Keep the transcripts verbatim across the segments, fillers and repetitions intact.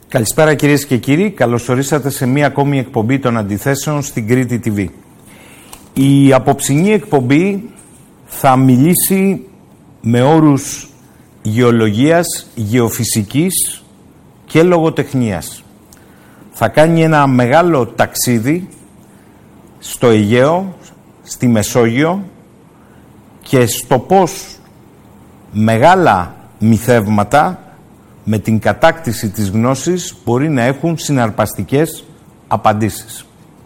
Καλησπέρα κυρίες και κύριοι, καλώς ορίσατε σε μία ακόμη εκπομπή των Αντιθέσεων στην Κρήτη τι βι. Η απόψινή εκπομπή θα μιλήσει με όρους γεωλογίας, γεωφυσικής και λογοτεχνίας. Θα κάνει ένα μεγάλο ταξίδι στο Αιγαίο, στη Μεσόγειο και στο πώς μεγάλα μυθεύματα με την κατάκτηση της γνώσης μπορεί να έχουν συναρπαστικές απαντήσεις.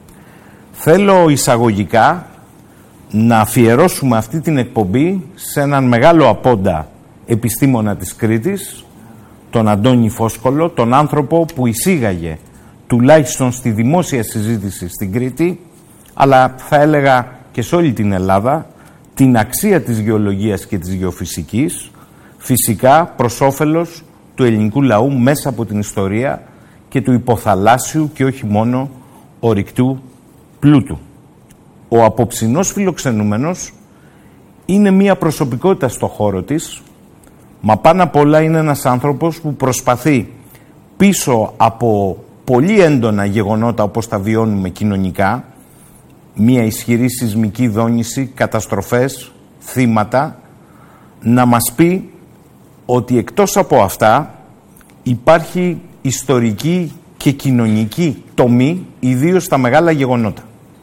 Θέλω εισαγωγικά να αφιερώσουμε αυτή την εκπομπή σε έναν μεγάλο απόντα επιστήμονα της Κρήτης, τον Αντώνη Φόσκολο, τον άνθρωπο που εισήγαγε τουλάχιστον στη δημόσια συζήτηση στην Κρήτη, αλλά θα έλεγα και σε όλη την Ελλάδα, την αξία της γεωλογίας και της γεωφυσικής, φυσικά προς όφελος του ελληνικού λαού μέσα από την ιστορία και του υποθαλάσσιου και όχι μόνο ορυκτού πλούτου. Ο απόψινός φιλοξενούμενος είναι μία προσωπικότητα στο χώρο της, μα πάνω απ' όλα είναι ένας άνθρωπος που προσπαθεί πίσω από πολύ έντονα γεγονότα όπως τα βιώνουμε κοινωνικά, μία ισχυρή σεισμική δόνηση, καταστροφές, θύματα, να μας πει ότι εκτός από αυτά υπάρχει ιστορική και κοινωνική τομή, ιδίως στα μεγάλα γεγονότα.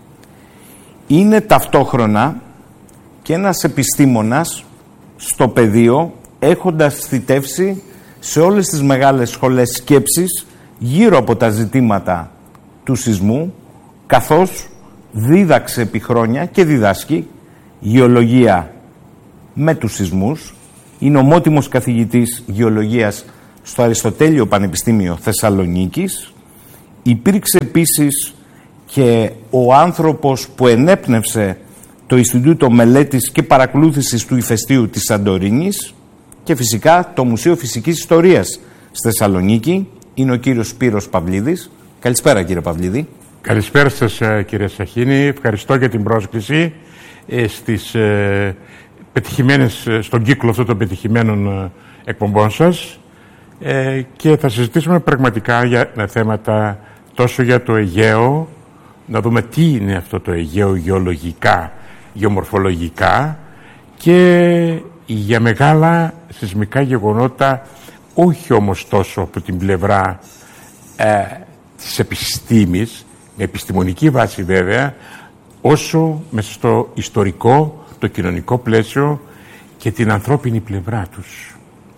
Είναι ταυτόχρονα και ένας επιστήμονας στο πεδίο, έχοντας θητεύσει σε όλες τις μεγάλες σχολές σκέψης γύρω από τα ζητήματα του σεισμού, καθώς δίδαξε επί χρόνια και διδάσκει γεωλογία με τους σεισμούς. Είναι ομότιμος καθηγητής γεωλογίας στο Αριστοτέλειο Πανεπιστήμιο Θεσσαλονίκης. Υπήρξε επίσης και ο άνθρωπος που ενέπνευσε το Ινστιτούτο Μελέτης και Παρακολούθησης του Ηφαιστείου της Σαντορίνης και φυσικά το Μουσείο Φυσικής Ιστορίας στη Θεσσαλονίκη. Είναι ο κύριος Σπύρος Παυλίδης. Καλησπέρα κύριε Παυλίδη. Καλησπέρα σας κύριε Σαχίνη. Ευχαριστώ για την πρόσκληση ε, στις... Ε... πετυχημένες στον κύκλο αυτών των πετυχημένων εκπομπών σας ε, και θα συζητήσουμε πραγματικά για θέματα τόσο για το Αιγαίο, να δούμε τι είναι αυτό το Αιγαίο γεωλογικά, γεωμορφολογικά και για μεγάλα σεισμικά γεγονότα, όχι όμως τόσο από την πλευρά ε, της επιστήμης, με επιστημονική βάση βέβαια, όσο μέσα στο ιστορικό, το κοινωνικό πλαίσιο και την ανθρώπινη πλευρά τους.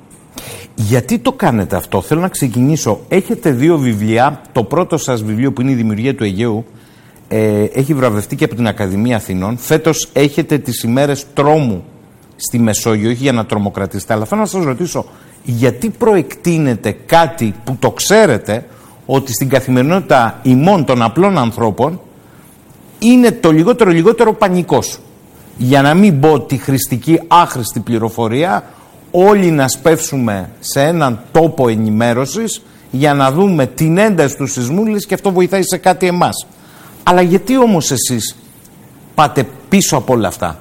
Γιατί το κάνετε αυτό? Θέλω να ξεκινήσω. Έχετε δύο βιβλία. Το πρώτο σας βιβλίο που είναι η Δημιουργία του Αιγαίου ε, έχει βραβευτεί και από την Ακαδημία Αθηνών. Φέτος έχετε τις ημέρες τρόμου στη Μεσόγειο, όχι για να τρομοκρατήσετε, αλλά θέλω να σας ρωτήσω γιατί προεκτείνετε κάτι που το ξέρετε ότι στην καθημερινότητα ημών των απλών ανθρώπων είναι το λιγότερο λιγότερο πανικός. Για να μην πω τη χρηστική άχρηστη πληροφορία, όλοι να σπεύσουμε σε έναν τόπο ενημέρωσης για να δούμε την ένταση του σεισμού, λες και αυτό βοηθάει σε κάτι εμάς. Αλλά γιατί όμως εσείς πάτε πίσω από όλα αυτά?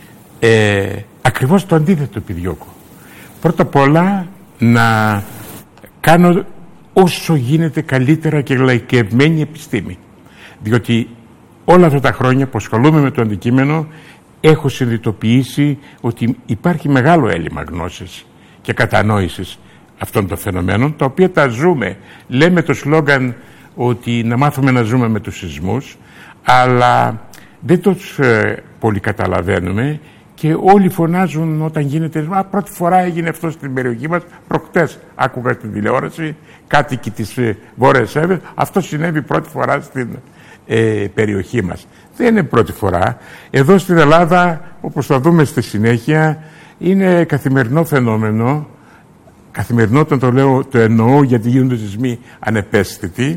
Ε, ακριβώς το αντίθετο επιδιώκω. Πρώτα απ' όλα να κάνω όσο γίνεται καλύτερα και λαϊκευμένη επιστήμη. Διότι όλα αυτά τα χρόνια που ασχολούμαι με το αντικείμενο έχω συνειδητοποιήσει ότι υπάρχει μεγάλο έλλειμμα γνώσης και κατανόησης αυτών των φαινομένων, τα οποία τα ζούμε. Λέμε το σλόγγαν ότι να μάθουμε να ζούμε με τους σεισμούς, αλλά δεν τους ε, πολύ καταλαβαίνουμε και όλοι φωνάζουν όταν γίνεται «Α, πρώτη φορά έγινε αυτό στην περιοχή μας, προχτές άκουγα στην τηλεόραση, κάτοικοι της ε, Βόρειας Εύβοιας, αυτό συνέβη πρώτη φορά στην ε, περιοχή μας». Δεν είναι πρώτη φορά. Εδώ στην Ελλάδα, όπως θα δούμε στη συνέχεια, είναι καθημερινό φαινόμενο. Καθημερινό όταν το λέω, το εννοώ γιατί γίνονται σεισμοί ανεπαίσθητοι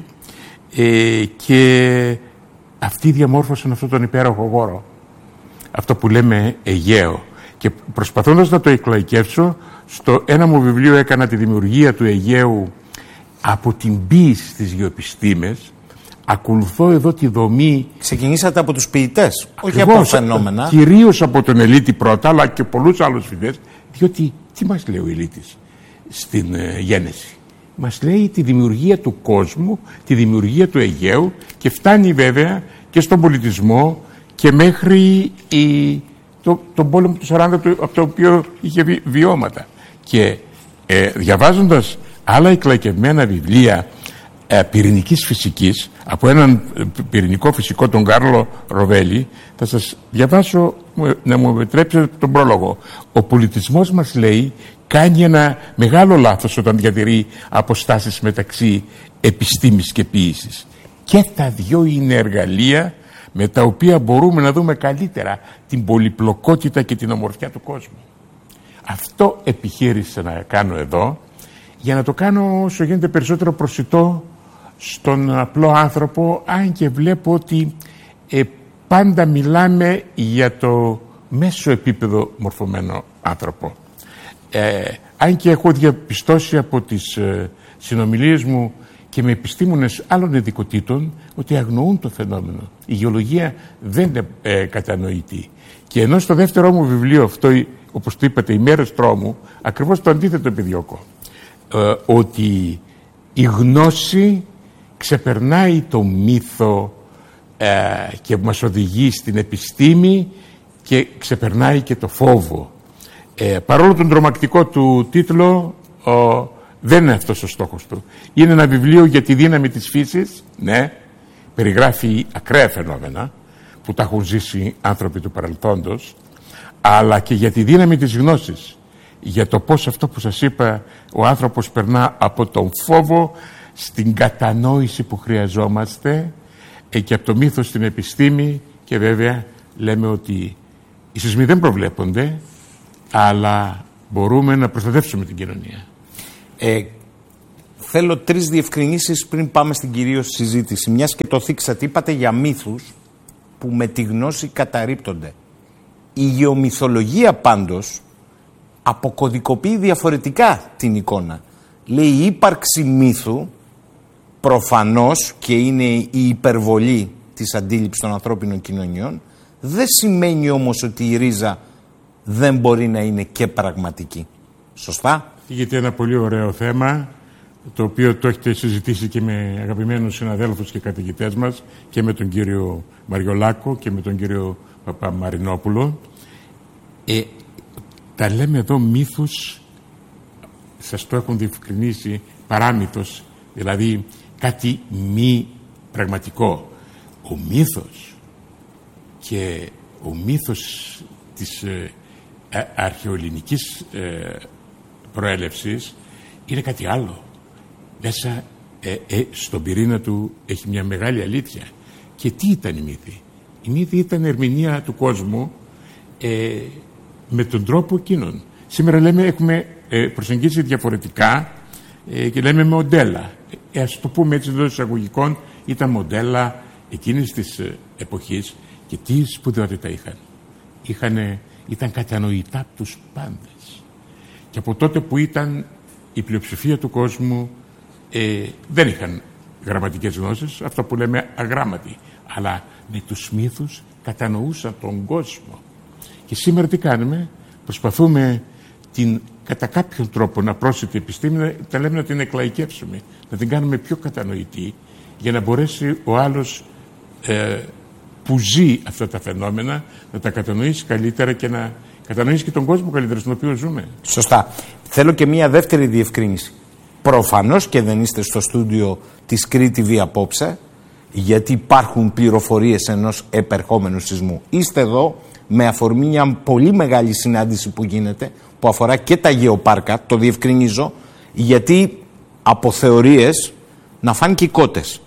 ε, και αυτοί διαμόρφωσαν αυτόν τον υπέροχο χώρο. Αυτό που λέμε Αιγαίο. Και προσπαθώντας να το εκλαϊκεύσω, στο ένα μου βιβλίο έκανα τη δημιουργία του Αιγαίου από την ποίηση στις γεωεπιστήμες. Ακολουθώ εδώ τη δομή. Ξεκινήσατε από τους ποιητές, όχι από φαινόμενα. Κυρίως από τον Ελίτη πρώτα, αλλά και πολλούς άλλους φοιτητές, διότι τι μας λέει ο Ελίτης στην ε, γένεση? μας λέει τη δημιουργία του κόσμου, τη δημιουργία του Αιγαίου και φτάνει βέβαια και στον πολιτισμό και μέχρι η, το, τον πόλεμο του σαράντα από το οποίο είχε βι, βιώματα. Και ε, διαβάζοντας άλλα εκλαϊκευμένα βιβλία ε, πυρηνικής φυσικής από έναν πυρηνικό φυσικό, τον Κάρλο Ροβέλη, θα σας διαβάσω, να μου επιτρέψετε τον πρόλογο. Ο πολιτισμός μας, λέει, κάνει ένα μεγάλο λάθος όταν διατηρεί αποστάσεις μεταξύ επιστήμης και ποίησης. Και τα δυο είναι εργαλεία με τα οποία μπορούμε να δούμε καλύτερα την πολυπλοκότητα και την ομορφιά του κόσμου. Αυτό επιχείρησα να κάνω εδώ, για να το κάνω όσο γίνεται περισσότερο προσιτό στον απλό άνθρωπο, αν και βλέπω ότι ε, πάντα μιλάμε για το μέσο επίπεδο μορφωμένο άνθρωπο. Ε, αν και έχω διαπιστώσει από τις ε, συνομιλίες μου και με επιστήμονες άλλων ειδικοτήτων ότι αγνοούν το φαινόμενο. Η γεωλογία δεν είναι ε, κατανοητή. Και ενώ στο δεύτερό μου βιβλίο αυτό, όπως το είπατε, «Οι μέρες τρόμου», ακριβώς το αντίθετο επιδιώκω. Ε, ότι η γνώση ξεπερνάει το μύθο ε, και μας οδηγεί στην επιστήμη και ξεπερνάει και το φόβο. Ε, παρόλο τον τρομακτικό του τίτλο, ο, δεν είναι αυτός ο στόχος του. Είναι ένα βιβλίο για τη δύναμη της φύσης, ναι, περιγράφει ακραία φαινόμενα που τα έχουν ζήσει άνθρωποι του παρελθόντος, αλλά και για τη δύναμη της γνώσης, για το πώς αυτό που σας είπα, ο άνθρωπος περνά από τον φόβο στην κατανόηση που χρειαζόμαστε ε, και από το μύθο στην επιστήμη, και βέβαια λέμε ότι οι σεισμοί δεν προβλέπονται, αλλά μπορούμε να προστατεύσουμε την κοινωνία. Ε, θέλω τρεις διευκρινήσεις πριν πάμε στην κυρίως συζήτηση. Μιας και το θίξατε, είπατε για μύθους που με τη γνώση καταρρίπτονται. Η γεωμυθολογία πάντως αποκωδικοποιεί διαφορετικά την εικόνα. Λέει η ύπαρξη μύθου προφανώς, και είναι η υπερβολή της αντίληψης των ανθρώπινων κοινωνιών, δεν σημαίνει όμως ότι η ρίζα δεν μπορεί να είναι και πραγματική. Σωστά? Γιατί ένα πολύ ωραίο θέμα, το οποίο το έχετε συζητήσει και με αγαπημένους συναδέλφους και καθηγητές μας, και με τον κύριο Μαριολάκο και με τον κύριο Παπαμαρινόπουλο. Ε, τα λέμε εδώ μύθους, σας το έχουν διευκρινίσει, παράμυθος, δηλαδή κάτι μη πραγματικό. Ο μύθος και ο μύθος της ε, αρχαιοελληνικής ε, προέλευσης είναι κάτι άλλο. Μέσα ε, ε, στον πυρήνα του έχει μια μεγάλη αλήθεια. Και τι ήταν η μύθη? Η μύθη ήταν ερμηνεία του κόσμου ε, με τον τρόπο εκείνον. Σήμερα λέμε, έχουμε ε, προσεγγίσει διαφορετικά ε, και λέμε μοντέλα. Ε, ας το πούμε έτσι εντός εισαγωγικών, ήταν μοντέλα εκείνης της ε, εποχής. Και τι σπουδαιότητα είχαν. Είχανε, ήταν κατανοητά από τους πάντες. Και από τότε που ήταν η πλειοψηφία του κόσμου ε, δεν είχαν γραμματικές γνώσεις, αυτό που λέμε αγράμματοι, αλλά με τους μύθους κατανοούσαν τον κόσμο. Και σήμερα τι κάνουμε? Προσπαθούμε την, κατά κάποιον τρόπο να πρόσθετη επιστήμη, τα λέμε να την εκλαϊκεύσουμε, να την κάνουμε πιο κατανοητή, για να μπορέσει ο άλλος ε, που ζει αυτά τα φαινόμενα να τα κατανοήσει καλύτερα και να κατανοήσει και τον κόσμο καλύτερα στον οποίο ζούμε. Σωστά. Θέλω και μία δεύτερη διευκρίνηση. Προφανώς και δεν είστε στο στούντιο της Κρήτη τι βι απόψε, γιατί υπάρχουν πληροφορίες ενός επερχόμενου σεισμού. Είστε εδώ με αφορμή μια πολύ μεγάλη συνάντηση που γίνεται, που αφορά και τα γεωπάρκα, το διευκρινίζω, γιατί από θεωρίες να φάνε και οι κότες.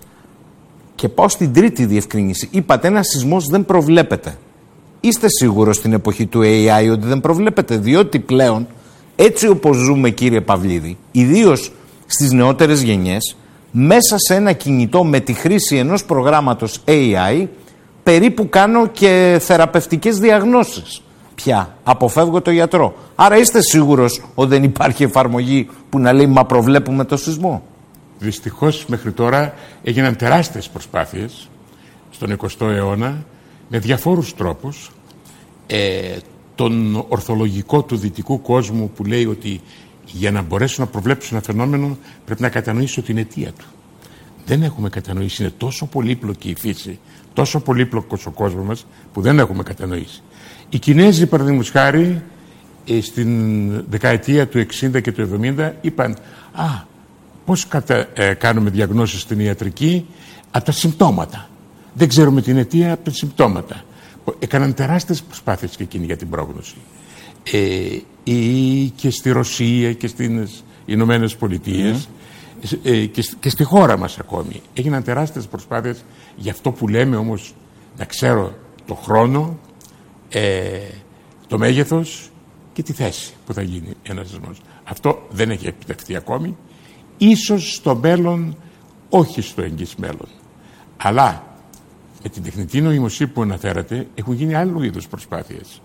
Και πάω στην τρίτη διευκρίνηση. Είπατε ένα σεισμός δεν προβλέπεται. Είστε σίγουρος στην εποχή του έι άι ότι δεν προβλέπεται? Διότι πλέον, έτσι όπως ζούμε, κύριε Παυλίδη, ιδίως στις νεότερες γενιές, μέσα σε ένα κινητό με τη χρήση ενός προγράμματος έι άι, περίπου κάνω και θεραπευτικές διαγνώσεις. Πια αποφεύγω το γιατρό. Άρα είστε σίγουρος ότι δεν υπάρχει εφαρμογή που να λέει μα προβλέπουμε το σεισμό? Δυστυχώς μέχρι τώρα έγιναν τεράστιες προσπάθειες στον εικοστό αιώνα με διαφόρους τρόπους. Ε, τον ορθολογικό του δυτικού κόσμου που λέει ότι για να μπορέσουν να προβλέψουν ένα φαινόμενο πρέπει να κατανοήσω την αιτία του. Δεν έχουμε κατανοήσει, είναι τόσο πολύπλοκη η φύση, τόσο πολύπλοκος ο κόσμος μας που δεν έχουμε κατανοήσει. Οι Κινέζοι, παραδείγματος χάρη, στην δεκαετία του εξήντα και του εβδομήντα είπαν «Α, πώς κατα, ε, κάνουμε διαγνώσεις στην ιατρική από τα συμπτώματα. Δεν ξέρουμε την αιτία από τα συμπτώματα». Έκαναν τεράστιες προσπάθειες και εκείνοι για την πρόγνωση. Ε, ή και στη Ρωσία και στις Ηνωμένες Πολιτείες mm. ε, και, και στη χώρα μας ακόμη. Έγιναν τεράστιες προσπάθειες για αυτό που λέμε όμως να ξέρω το χρόνο, ε, το μέγεθος και τη θέση που θα γίνει ένας σεισμός. Αυτό δεν έχει επιτευχθεί ακόμη. Ίσως στο μέλλον, όχι στο εγγύς μέλλον. Αλλά με την τεχνητή νοημοσύνη που αναφέρατε έχουν γίνει άλλου είδους προσπάθειες.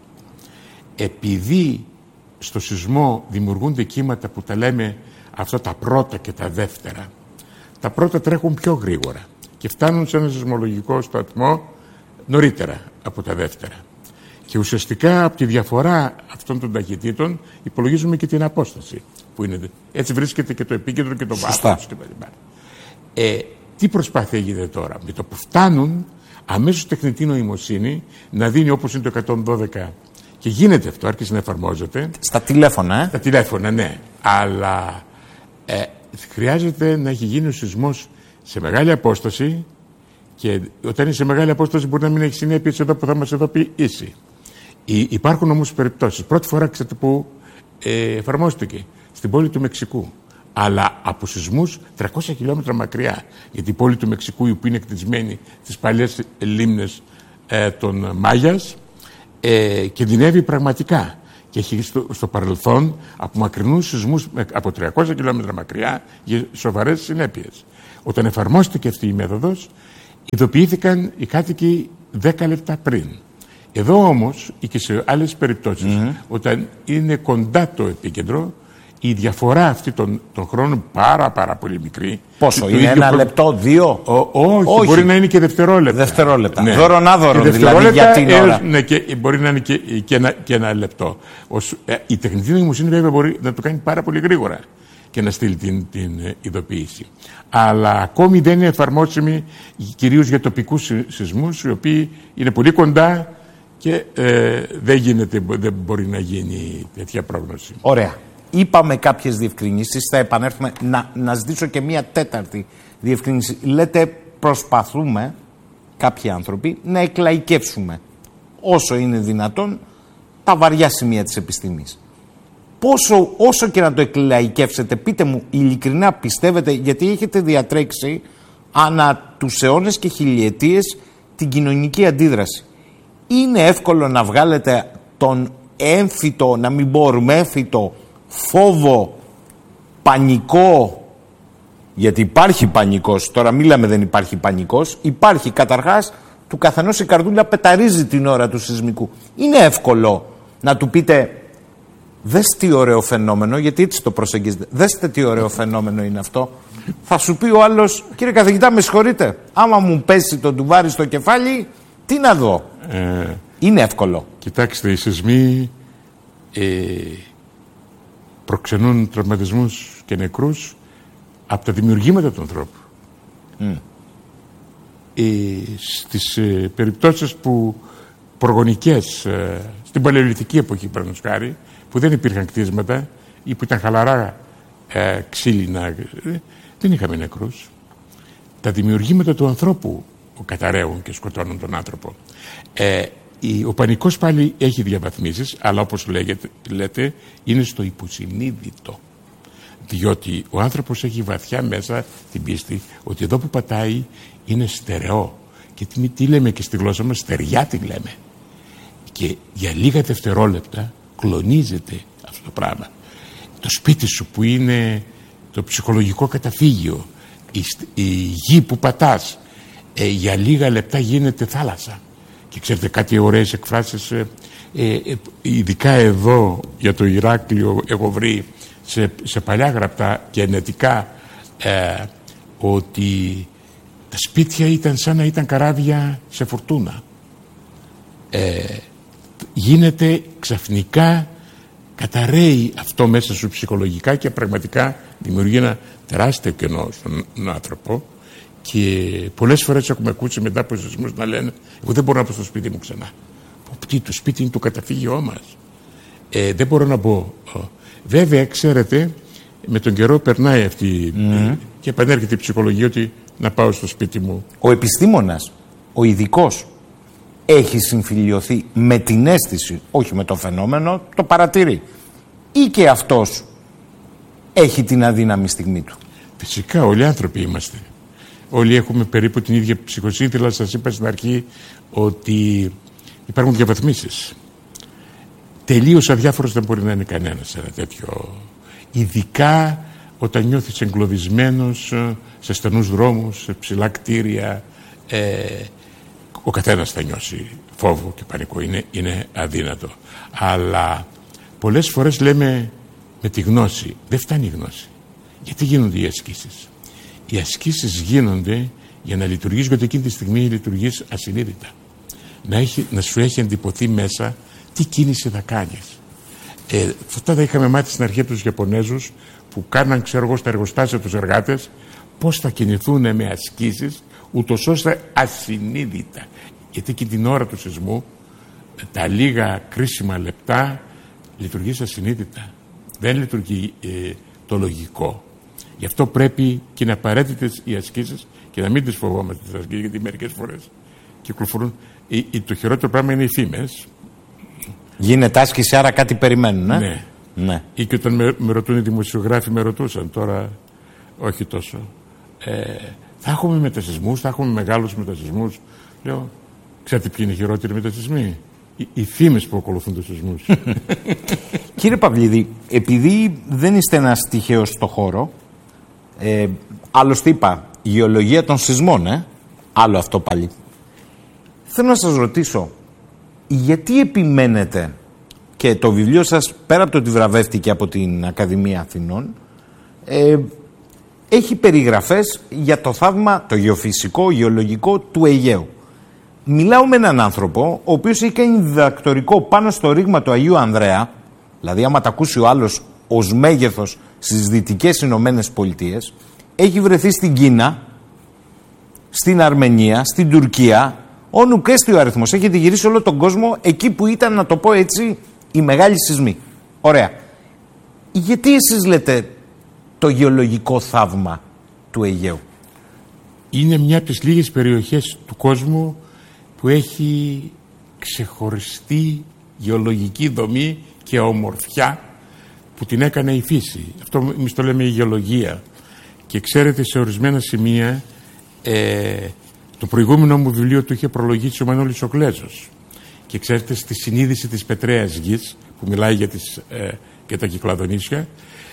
Επειδή στο σεισμό δημιουργούνται κύματα που τα λέμε αυτά τα πρώτα και τα δεύτερα, τα πρώτα τρέχουν πιο γρήγορα και φτάνουν σε ένα σεισμολογικό σταθμό νωρίτερα από τα δεύτερα. Και ουσιαστικά από τη διαφορά αυτών των ταχυτήτων υπολογίζουμε και την απόσταση που είναι. Έτσι βρίσκεται και το επίκεντρο και το βάθος. Ε, τι προσπάθεια γίνεται τώρα? Με το που φτάνουν, αμέσως τεχνητή νοημοσύνη να δίνει όπως είναι το εκατόν δώδεκα. Και γίνεται αυτό, άρχισε να εφαρμόζεται. Στα τηλέφωνα, ε? Στα τηλέφωνα, ναι. Αλλά ε, χρειάζεται να έχει γίνει ο σεισμός σε μεγάλη απόσταση και όταν είναι σε μεγάλη απόσταση μπορεί να μην έχει συνέπειες εδώ που θα μας ειδοποιήσει. Υπάρχουν όμως περιπτώσεις. Πρώτη φορά, ξέρετε που ε, εφαρμόστηκε στην πόλη του Μεξικού. Αλλά από σεισμούς τριακόσια χιλιόμετρα μακριά. Γιατί η πόλη του Μεξικού, η οποία είναι εκτισμένη στις παλιές λίμνες ε, των Μάγιας, ε, κινδυνεύει πραγματικά. Και έχει στο, στο παρελθόν από μακρινούς σεισμούς από τριακόσια χιλιόμετρα μακριά για σοβαρές συνέπειες. Όταν εφαρμόστηκε αυτή η μέθοδος, ειδοποιήθηκαν οι κάτοικοι δέκα λεπτά πριν. Εδώ όμως ή και σε άλλες περιπτώσεις, mm-hmm. όταν είναι κοντά το επίκεντρο, η διαφορά αυτή των, των χρόνων πάρα πάρα πολύ μικρή. Πόσο, είναι ένα προ... λεπτό, δύο? Ο, όχι, όχι, μπορεί να είναι και δευτερόλεπτα. Δευτερόλεπτα. Ναι. Δωρονάδωρο δηλαδή για την έως, ώρα. Ναι, και μπορεί να είναι και, και, ένα, και ένα λεπτό. Ως, ε, η τεχνητή νοημοσύνη βέβαια μπορεί να το κάνει πάρα πολύ γρήγορα και να στείλει την, την ε, ειδοποίηση. Αλλά ακόμη δεν είναι εφαρμόσιμη κυρίως για τοπικούς σεισμούς, οι οποίοι είναι πολύ κοντά και ε, δεν, γίνεται, δεν μπορεί να γίνει τέτοια πρόγνωση. Ωραία. Είπαμε κάποιες διευκρινήσεις, θα επανέλθουμε να, να ζητήσω και μία τέταρτη διευκρινήση. Λέτε προσπαθούμε κάποιοι άνθρωποι να εκλαϊκεύσουμε όσο είναι δυνατόν τα βαριά σημεία της επιστήμης. Πόσο, όσο και να το εκλαϊκεύσετε, πείτε μου ειλικρινά πιστεύετε, γιατί έχετε διατρέξει ανά τους αιώνες και χιλιετίες την κοινωνική αντίδραση. Είναι εύκολο να βγάλετε τον έμφυτο, να μην μπορούμε έμφυτο, φόβο, πανικό, γιατί υπάρχει πανικός, τώρα μιλάμε δεν υπάρχει πανικός, υπάρχει καταρχάς, του καθενός η καρδούλα πεταρίζει την ώρα του σεισμικού. Είναι εύκολο να του πείτε δες τι ωραίο φαινόμενο, γιατί έτσι το προσεγγίζετε, δέστε τι ωραίο φαινόμενο είναι αυτό. Θα σου πει ο άλλος, κύριε καθηγητά με συγχωρείτε, άμα μου πέσει το ντουβάρι στο κεφάλι, τι να δω. Ε, είναι εύκολο. Κοιτάξτε, οι σεισμοί ε, προξενούν τραυματισμούς και νεκρούς από τα δημιουργήματα του ανθρώπου. Mm. Ε, στις ε, περιπτώσεις που προγονικές, ε, στην παλαιολιθική εποχή παραδείγματος χάρη, που δεν υπήρχαν κτίσματα ή που ήταν χαλαρά ε, ξύλινα, ε, δεν είχαμε νεκρούς. Τα δημιουργήματα του ανθρώπου καταραίουν και σκοτώνουν τον άνθρωπο. Ε, η, ο πανικός πάλι έχει διαβαθμίσεις, αλλά όπως λέγεται, λέτε, είναι στο υποσυνείδητο. Διότι ο άνθρωπος έχει βαθιά μέσα την πίστη ότι εδώ που πατάει είναι στερεό. Και τι, τι λέμε και στη γλώσσα μας, στεριά τη λέμε. Και για λίγα δευτερόλεπτα κλονίζεται αυτό το πράγμα. Το σπίτι σου που είναι το ψυχολογικό καταφύγιο, η, η γη που πατάς, ε, για λίγα λεπτά γίνεται θάλασσα. Και ξέρετε κάτι ωραίες εκφράσεις, ε, ε, ε, ειδικά εδώ για το Ηράκλειο έχω βρει σε, σε παλιά γραπτά και ενετικά ε, ότι τα σπίτια ήταν σαν να ήταν καράβια σε φουρτούνα. Ε, γίνεται ξαφνικά καταραίει αυτό μέσα σου ψυχολογικά και πραγματικά δημιουργεί ένα τεράστιο κενό στον άνθρωπο. Και πολλές φορές έχουμε ακούσει μετά από σεισμούς να λένε: εγώ δεν μπορώ να μπω στο σπίτι μου ξανά. Τι, το σπίτι είναι το καταφύγιό μας. Ε, δεν μπορώ να μπω. Βέβαια, ξέρετε, με τον καιρό περνάει αυτή mm. και επανέρχεται η ψυχολογία ότι να πάω στο σπίτι μου. Ο επιστήμονας, ο ειδικός, έχει συμφιλιωθεί με την αίσθηση, όχι με το φαινόμενο, το παρατηρεί. Ή και αυτός έχει την αδύναμη στιγμή του? Φυσικά, όλοι οι άνθρωποι είμαστε. Όλοι έχουμε περίπου την ίδια ψυχοσύνθηλα. Σας είπα στην αρχή ότι υπάρχουν διαβαθμίσεις. Τελείως αδιάφορος δεν μπορεί να είναι κανένας σε ένα τέτοιο. Ειδικά όταν νιώθεις εγκλωβισμένος σε στενούς δρόμους, σε ψηλά κτίρια. Ε, ο καθένας θα νιώσει φόβο και πανικό. Είναι, είναι αδύνατο. Αλλά πολλές φορές λέμε με τη γνώση. Δεν φτάνει η γνώση. Γιατί γίνονται οι ασκήσεις? Οι ασκήσεις γίνονται για να λειτουργείς, γιατί εκείνη τη στιγμή λειτουργείς ασυνείδητα. Να, έχει, να σου έχει εντυπωθεί μέσα τι κίνηση θα κάνεις. Ε, αυτά τα είχαμε μάθει στην αρχή από τους Ιαπωνέζους που κάναν, ξέρω εγώ, στα εργοστάσια τους εργάτες πώς θα κινηθούν με ασκήσεις, ούτως ώστε ασυνείδητα. Γιατί και την ώρα του σεισμού, τα λίγα κρίσιμα λεπτά, λειτουργείς ασυνείδητα. Δεν λειτουργεί ε, το λογικό. Γι' αυτό πρέπει και είναι απαραίτητες οι ασκήσεις και να μην τις φοβόμαστε τις ασκήσεις, γιατί μερικές φορές κυκλοφορούν. Η, η, το χειρότερο πράγμα είναι οι φήμες. Γίνεται άσκηση, άρα κάτι περιμένουν, ε? Ναι. ναι. Ή και όταν με, με ρωτούν οι δημοσιογράφοι, με ρωτούσαν, τώρα όχι τόσο. Ε, θα έχουμε μετασυσμούς, θα έχουμε μεγάλους μετασυσμούς. Λέω, ξέρετε ποιοι είναι οι χειρότεροι μετασυσμοί? Οι, οι φήμες που ακολουθούν τους σεισμούς. Κύριε Παυλίδη, επειδή δεν είστε ένας τυχαίος στο χώρο, ε, άλλωστε είπα, γεωλογία των σεισμών, ε? άλλο αυτό πάλι. Θέλω να σας ρωτήσω, γιατί επιμένετε, και το βιβλίο σας, πέρα από το ότι βραβεύτηκε από την Ακαδημία Αθηνών, ε, έχει περιγραφές για το θαύμα, το γεωφυσικό, γεωλογικό του Αιγαίου. Μιλάω με έναν άνθρωπο, ο οποίος έχει κάνει διδακτορικό πάνω στο ρήγμα του Αγίου Ανδρέα, δηλαδή άμα τα ακούσει ο άλλος ως μέγεθος στις Δυτικές Ηνωμένες Πολιτείες, έχει βρεθεί στην Κίνα, στην Αρμενία, στην Τουρκία, όνου και στο αριθμός. Έχετε γυρίσει όλο τον κόσμο εκεί που ήταν, να το πω έτσι, οι μεγάλοι σεισμοί. Ωραία. Γιατί εσείς λέτε το γεωλογικό θαύμα του Αιγαίου? Είναι μια από τις λίγες περιοχές του κόσμου που έχει ξεχωριστή γεωλογική δομή και ομορφιά που την έκανε η φύση. Αυτό εμείς το λέμε η γεωλογία. Και ξέρετε, σε ορισμένα σημεία ε, το προηγούμενο μου βιβλίο του είχε προλογίσει ο Μανώλης ο Κλέζος. Και ξέρετε, στη συνείδηση της πετρέας γης που μιλάει για, τις, ε, για τα Κυκλαδονήσια,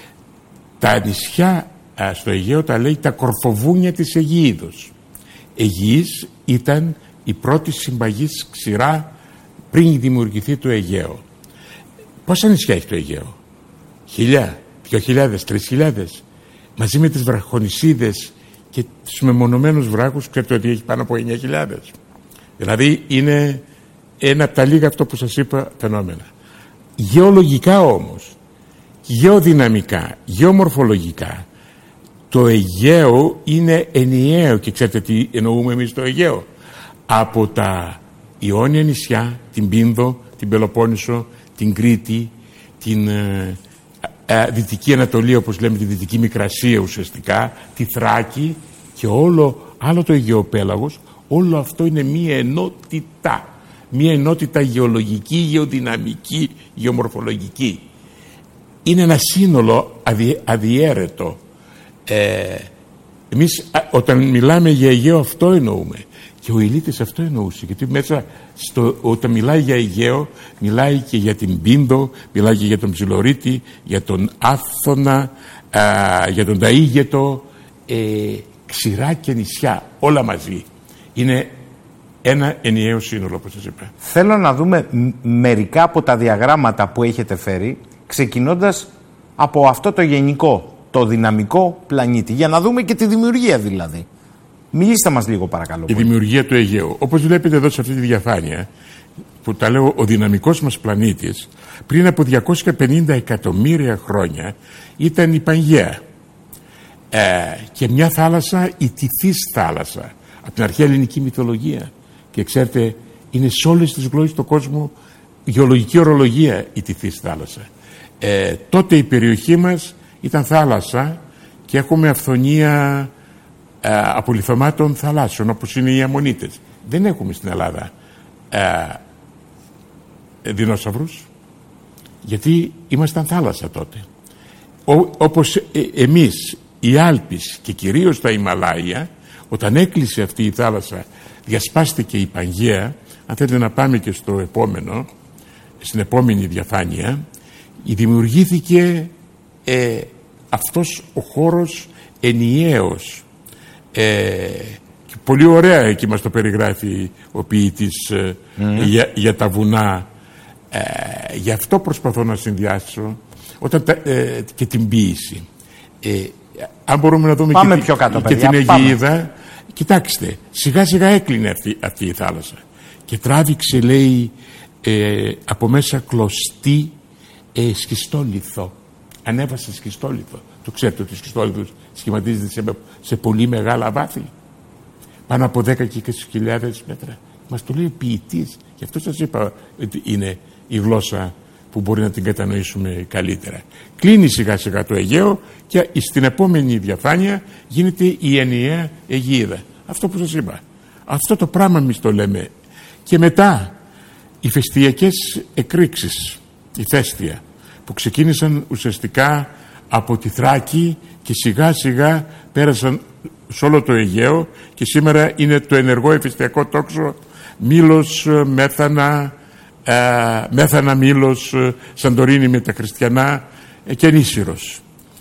τα νησιά ε, στο Αιγαίο τα λέει τα κορφοβούνια της Αιγείδος. Αιγής ήταν η πρώτη συμπαγής ξηρά πριν δημιουργηθεί το Αιγαίο. Πόσα νησιά έχει το Αιγαίο? Χιλιά, δυο χιλιάδες, τρεις χιλιάδες. Μαζί με τις βραχονησίδες και τους μεμονωμένους βράχους, ξέρετε ότι έχει πάνω από εννιά χιλιάδες. Δηλαδή είναι ένα από τα λίγα, αυτό που σας είπα, φαινόμενα. Γεωλογικά όμως, γεωδυναμικά, γεωμορφολογικά, το Αιγαίο είναι ενιαίο. Και ξέρετε τι εννοούμε εμείς το Αιγαίο? Από τα Ιόνια νησιά, την Πίνδο, την Πελοπόννησο, την Κρήτη, την ε, ε, Δυτική Ανατολή, όπως λέμε, τη Δυτική Μικρασία ουσιαστικά, τη Θράκη και όλο άλλο το Αιγαιοπέλαγος. Όλο αυτό είναι μία ενότητα. Μία ενότητα γεωλογική, γεωδυναμική, γεωμορφολογική. Είναι ένα σύνολο αδι, αδιέρετο. Ε, εμείς α, όταν μιλάμε για Αιγαίο αυτό εννοούμε. Και ο Ηλίτης αυτό εννοούσε, γιατί μέσα στο, όταν μιλάει για Αιγαίο, μιλάει και για την Πίνδο, μιλάει και για τον Ψιλορίτη, για τον Άφθονα, α, για τον Ταΐγετο, ε, ξηρά και νησιά, όλα μαζί. Είναι ένα ενιαίο σύνολο, όπως σας είπα. Θέλω να δούμε μερικά από τα διαγράμματα που έχετε φέρει, ξεκινώντας από αυτό το γενικό, το δυναμικό πλανήτη, για να δούμε και τη δημιουργία δηλαδή. Μιλήστε μας λίγο παρακαλώ. Η δημιουργία του Αιγαίου. Όπως βλέπετε εδώ σε αυτή τη διαφάνεια, που τα λέω ο δυναμικός μας πλανήτης, πριν από διακόσια πενήντα εκατομμύρια χρόνια ήταν η Πανγαία. Ε, και μια θάλασσα, η Τυθής θάλασσα, από την αρχαία ελληνική μυθολογία. Και ξέρετε, είναι σε όλες τις γλώσσες του κόσμου γεωλογική ορολογία η Τυθής θάλασσα. Ε, τότε η περιοχή μας ήταν θάλασσα και έχουμε αυθονία ε, απολιθωμάτων θαλάσσιων, όπως είναι οι Αμμονίτες. Δεν έχουμε στην Ελλάδα ε, δεινόσαυρους, γιατί ήμασταν θάλασσα τότε. Ό, όπως ε, εμείς οι Άλπεις και κυρίως τα Ιμαλάια, όταν έκλεισε αυτή η θάλασσα, διασπάστηκε η Πανγαία. Αν θέλετε να πάμε και στο επόμενο, στην επόμενη διαφάνεια, δημιουργήθηκε ε, αυτός ο χώρος ενιαίος. Ε, και πολύ ωραία εκεί μας το περιγράφει ο ποιητής ε, mm. για, για τα βουνά. Ε, γι' αυτό προσπαθώ να συνδυάσω όταν τα, ε, και την ποίηση. Ε, αν μπορούμε να δούμε πάμε και, πιο κάτω, και παιδιά, την Αιγίδα, κοιτάξτε, σιγά σιγά έκλεινε αυτή, αυτή η θάλασσα και τράβηξε, λέει, ε, από μέσα κλωστή ε, σχιστόλιθο. Ανέβασε σχιστόλιθο. Το ξέρετε ότι ο σχιστόλιθος σχηματίζεται σε, σε πολύ μεγάλα βάθη, πάνω από δέκα και είκοσι χιλιάδες μέτρα. Μας το λέει ο ποιητής. Γι' αυτό σας είπα ότι είναι η γλώσσα που μπορεί να την κατανοήσουμε καλύτερα. Κλείνει σιγά σιγά το Αιγαίο και στην επόμενη διαφάνεια γίνεται η ενιαία Αιγίδα. Αυτό που σας είπα. Αυτό το πράγμα εμείς το λέμε. Και μετά οι φεστιακές εκρήξεις, η Φέστια, που ξεκίνησαν ουσιαστικά από τη Θράκη και σιγά σιγά πέρασαν σε όλο το Αιγαίο και σήμερα είναι το ενεργό εφεστιακό τόξο Μήλος, Μέθανα, ε, Μέθανα, Μήλος, Σαντορίνη με τα χριστιανά ε, και Νήσυρος.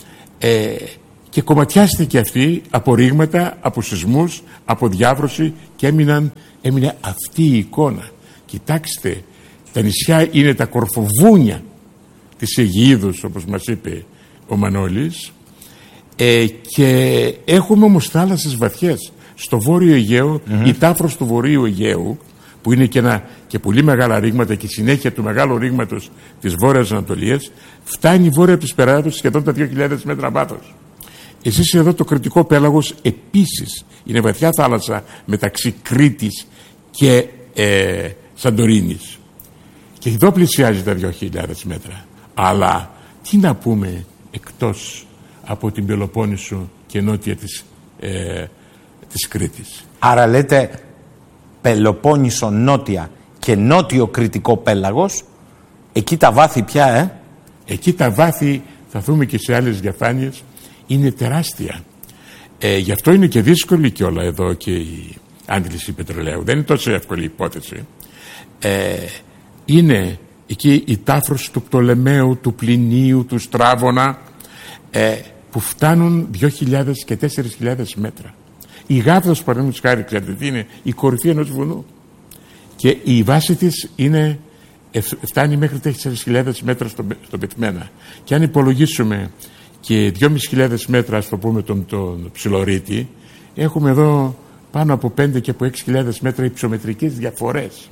Ε, και κομματιάστηκε αυτή από ρήγματα, από σεισμούς, από διάβρωση και έμειναν, έμεινε αυτή η εικόνα. Κοιτάξτε, τα νησιά είναι τα κορφοβούνια της Αιγείδος, όπως μας είπε ο Μανώλης, ε, και έχουμε όμως θάλασσες βαθιές. Στο Βόρειο Αιγαίο, mm-hmm. η Τάφρος του Βορείου Αιγαίου, που είναι και, ένα, και πολύ μεγάλα ρήγματα και συνέχεια του μεγάλου ρήγματος της Βόρειας Ανατολίας, φτάνει βόρεια από τις Περάδος σχεδόν τα δύο χιλιάδες μέτρα βάθος. Εσείς εδώ το Κρητικό πέλαγος επίσης είναι βαθιά θάλασσα μεταξύ Κρήτης και ε, Σαντορίνης. Και εδώ πλησιάζει τα δύο χιλιάδες μέτρα. Αλλά τι να πούμε εκτός από την Πελοπόννησο και νότια της, ε, της Κρήτης. Άρα λέτε Πελοπόννησο νότια και νότιο Κρητικό πέλαγος, εκεί τα βάθη πια, ε? Εκεί τα βάθη, θα δούμε και σε άλλες διαφάνειες, είναι τεράστια. Ε, γι' αυτό είναι και δύσκολη κιόλα εδώ και η άντληση πετρελαίου. Δεν είναι τόσο εύκολη υπόθεση. Ε, είναι εκεί η Τάφρος του Πτολεμαίου, του Πλινίου, του Στράβωνα, ε, που φτάνουν δύο χιλιάδες και τέσσερις χιλιάδες μέτρα. Η Γάβδος, παραδείγματος χάρη, ξέρετε τι είναι, η κορυφή ενός βουνού. Και η βάση της είναι, φτάνει μέχρι τέσσερις χιλιάδες μέτρα στο, στο πετμένα. Και αν υπολογίσουμε και δυόμισι χιλιάδες μέτρα, ας το πούμε, τον, τον ψιλορίτη, έχουμε εδώ πάνω από πέντε και από έξι χιλιάδες μέτρα υψομετρικές διαφορές.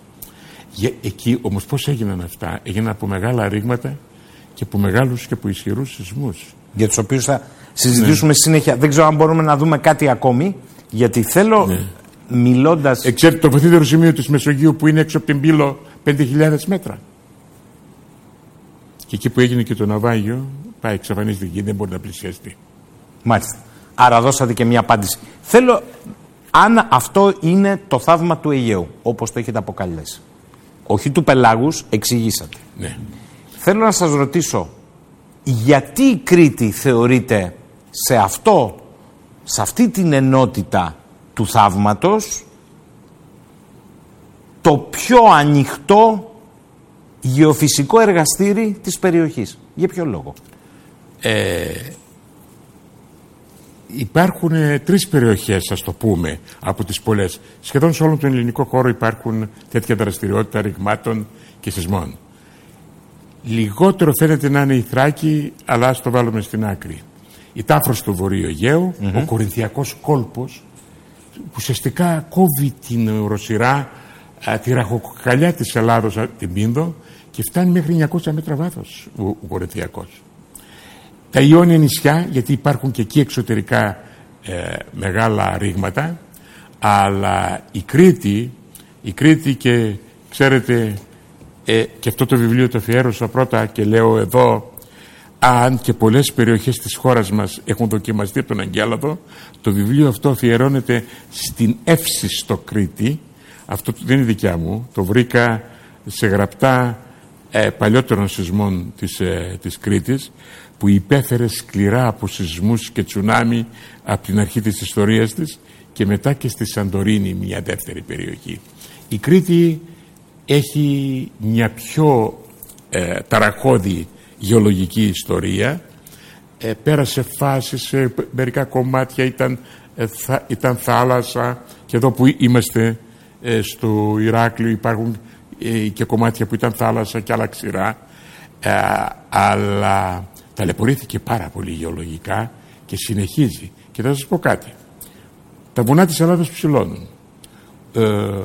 Εκεί όμως πώς έγιναν αυτά? Έγιναν από μεγάλα ρήγματα και από μεγάλους και από ισχυρούς σεισμούς. Για τους οποίους θα συζητήσουμε ναι. συνέχεια. Δεν ξέρω αν μπορούμε να δούμε κάτι ακόμη, γιατί θέλω ναι. μιλώντας... Ε, ξέρετε το βαθύτερο σημείο της Μεσογείου που είναι έξω από την Πύλο πέντε χιλιάδες μέτρα. Και εκεί που έγινε και το ναυάγιο, πάει εξαφανίστηκε και δεν μπορεί να πλησιαστεί. Μάλιστα. Άρα δώσατε και μια απάντηση. Θέλω, αν αυτό είναι το θαύμα του Αιγαίου, όπως το έχετε αποκαλέσει, όχι του πελάγους, εξηγήσατε. Ναι. Θέλω να σας ρωτήσω, γιατί η Κρήτη θεωρείται σε αυτό, σε αυτή την ενότητα του θαύματος, το πιο ανοιχτό γεωφυσικό εργαστήρι της περιοχής? Για ποιο λόγο? Ε, υπάρχουν ε, τρεις περιοχές, ας το πούμε, από τις πολλές. Σχεδόν σε όλο τον ελληνικό χώρο υπάρχουν τέτοια δραστηριότητα ρηγμάτων και σεισμών. Λιγότερο φαίνεται να είναι η Θράκη, αλλά ας το βάλουμε στην άκρη. Η Τάφρος του Βορείου Αιγαίου, mm-hmm. ο Κορινθιακός κόλπος, που ουσιαστικά κόβει την οροσειρά α, τη ραχοκοκαλιά της Ελλάδος, α, την Πίνδο, και φτάνει μέχρι εννιακόσια μέτρα βάθος ο, ο Κορινθιακός. Τα Ιόνια νησιά, γιατί υπάρχουν και εκεί εξωτερικά ε, μεγάλα ρήγματα, αλλά η Κρήτη, η Κρήτη και ξέρετε, ε, και αυτό το βιβλίο το αφιέρωσα πρώτα και λέω εδώ, αν και πολλές περιοχές της χώρας μας έχουν δοκιμαστεί από τον Αγγέλαδο, το βιβλίο αυτό αφιερώνεται στην Εύσιστο Κρήτη. Αυτό δεν είναι δικιά μου, το βρήκα σε γραπτά ε, παλιότερων σεισμών της, ε, της Κρήτης, που υπέφερε σκληρά από σεισμούς και τσουνάμι από την αρχή της ιστορίας της, και μετά και στη Σαντορίνη, μια δεύτερη περιοχή. Η Κρήτη έχει μια πιο ε, ταραχώδη γεωλογική ιστορία. Ε, πέρασε φάσεις, σε μερικά κομμάτια ήταν, ε, θα, ήταν θάλασσα, και εδώ που είμαστε ε, στο Ηράκλειο υπάρχουν ε, και κομμάτια που ήταν θάλασσα και άλλα ξηρά, ε, αλλά ταλαιπωρήθηκε πάρα πολύ γεωλογικά και συνεχίζει. Και θα σας πω κάτι, τα βουνά της Ελλάδας ψηλώνουν. ε,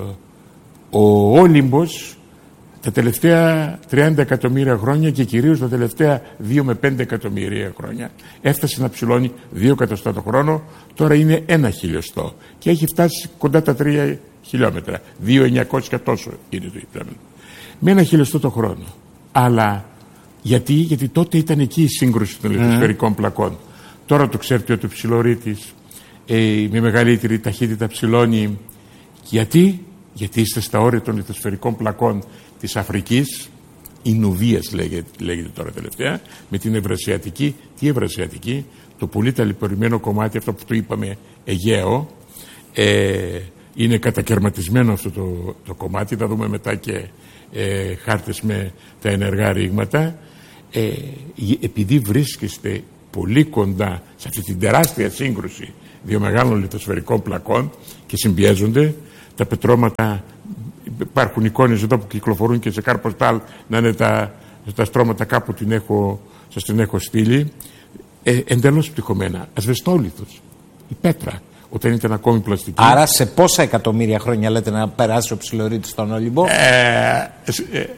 ο Όλυμπος τα τελευταία τριάντα εκατομμύρια χρόνια, και κυρίως τα τελευταία δύο με πέντε εκατομμύρια χρόνια, έφτασε να ψηλώνει δύο εκατοστά το χρόνο. Τώρα είναι ένα χιλιοστό και έχει φτάσει κοντά τα τρία χιλιόμετρα, δύο εννιακόσια τόσο είναι το υψόμετρο, με ένα χιλιοστό το χρόνο. Αλλά γιατί, γιατί τότε ήταν εκεί η σύγκρουση των λιθοσφαιρικών mm. πλακών. Τώρα το ξέρετε ότι ο ψιλορίτης ε, με μεγαλύτερη ταχύτητα ψηλώνει. Γιατί, γιατί είστε στα όρια των λιθοσφαιρικών πλακών της Αφρικής, η Νουβίας λέγεται, λέγεται τώρα τελευταία, με την Ευρασιατική. Τι Ευρασιατική? Το πολύ ταλαιπωρημένο κομμάτι, αυτό που το είπαμε Αιγαίο, ε, είναι κατακαιρματισμένο αυτό το, το κομμάτι. Θα δούμε μετά και ε, χάρτες με τα ενεργά ρήγματα. Ε, επειδή βρίσκεστε πολύ κοντά σε αυτή την τεράστια σύγκρουση δύο μεγάλων λιθοσφαιρικών πλακών και συμπιέζονται, τα πετρώματα, υπάρχουν εικόνες εδώ που κυκλοφορούν και σε Καρποστάλ να είναι τα, τα στρώματα, κάπου την έχω, σας την έχω στείλει, ε, εντελώς πτυχωμένα, ασβεστόλιθος, η πέτρα, όταν ήταν ακόμη πλαστική. Άρα σε πόσα εκατομμύρια χρόνια λέτε να περάσει ο ψιλορίτης στον Όλυμπο? Ε, ε, ε,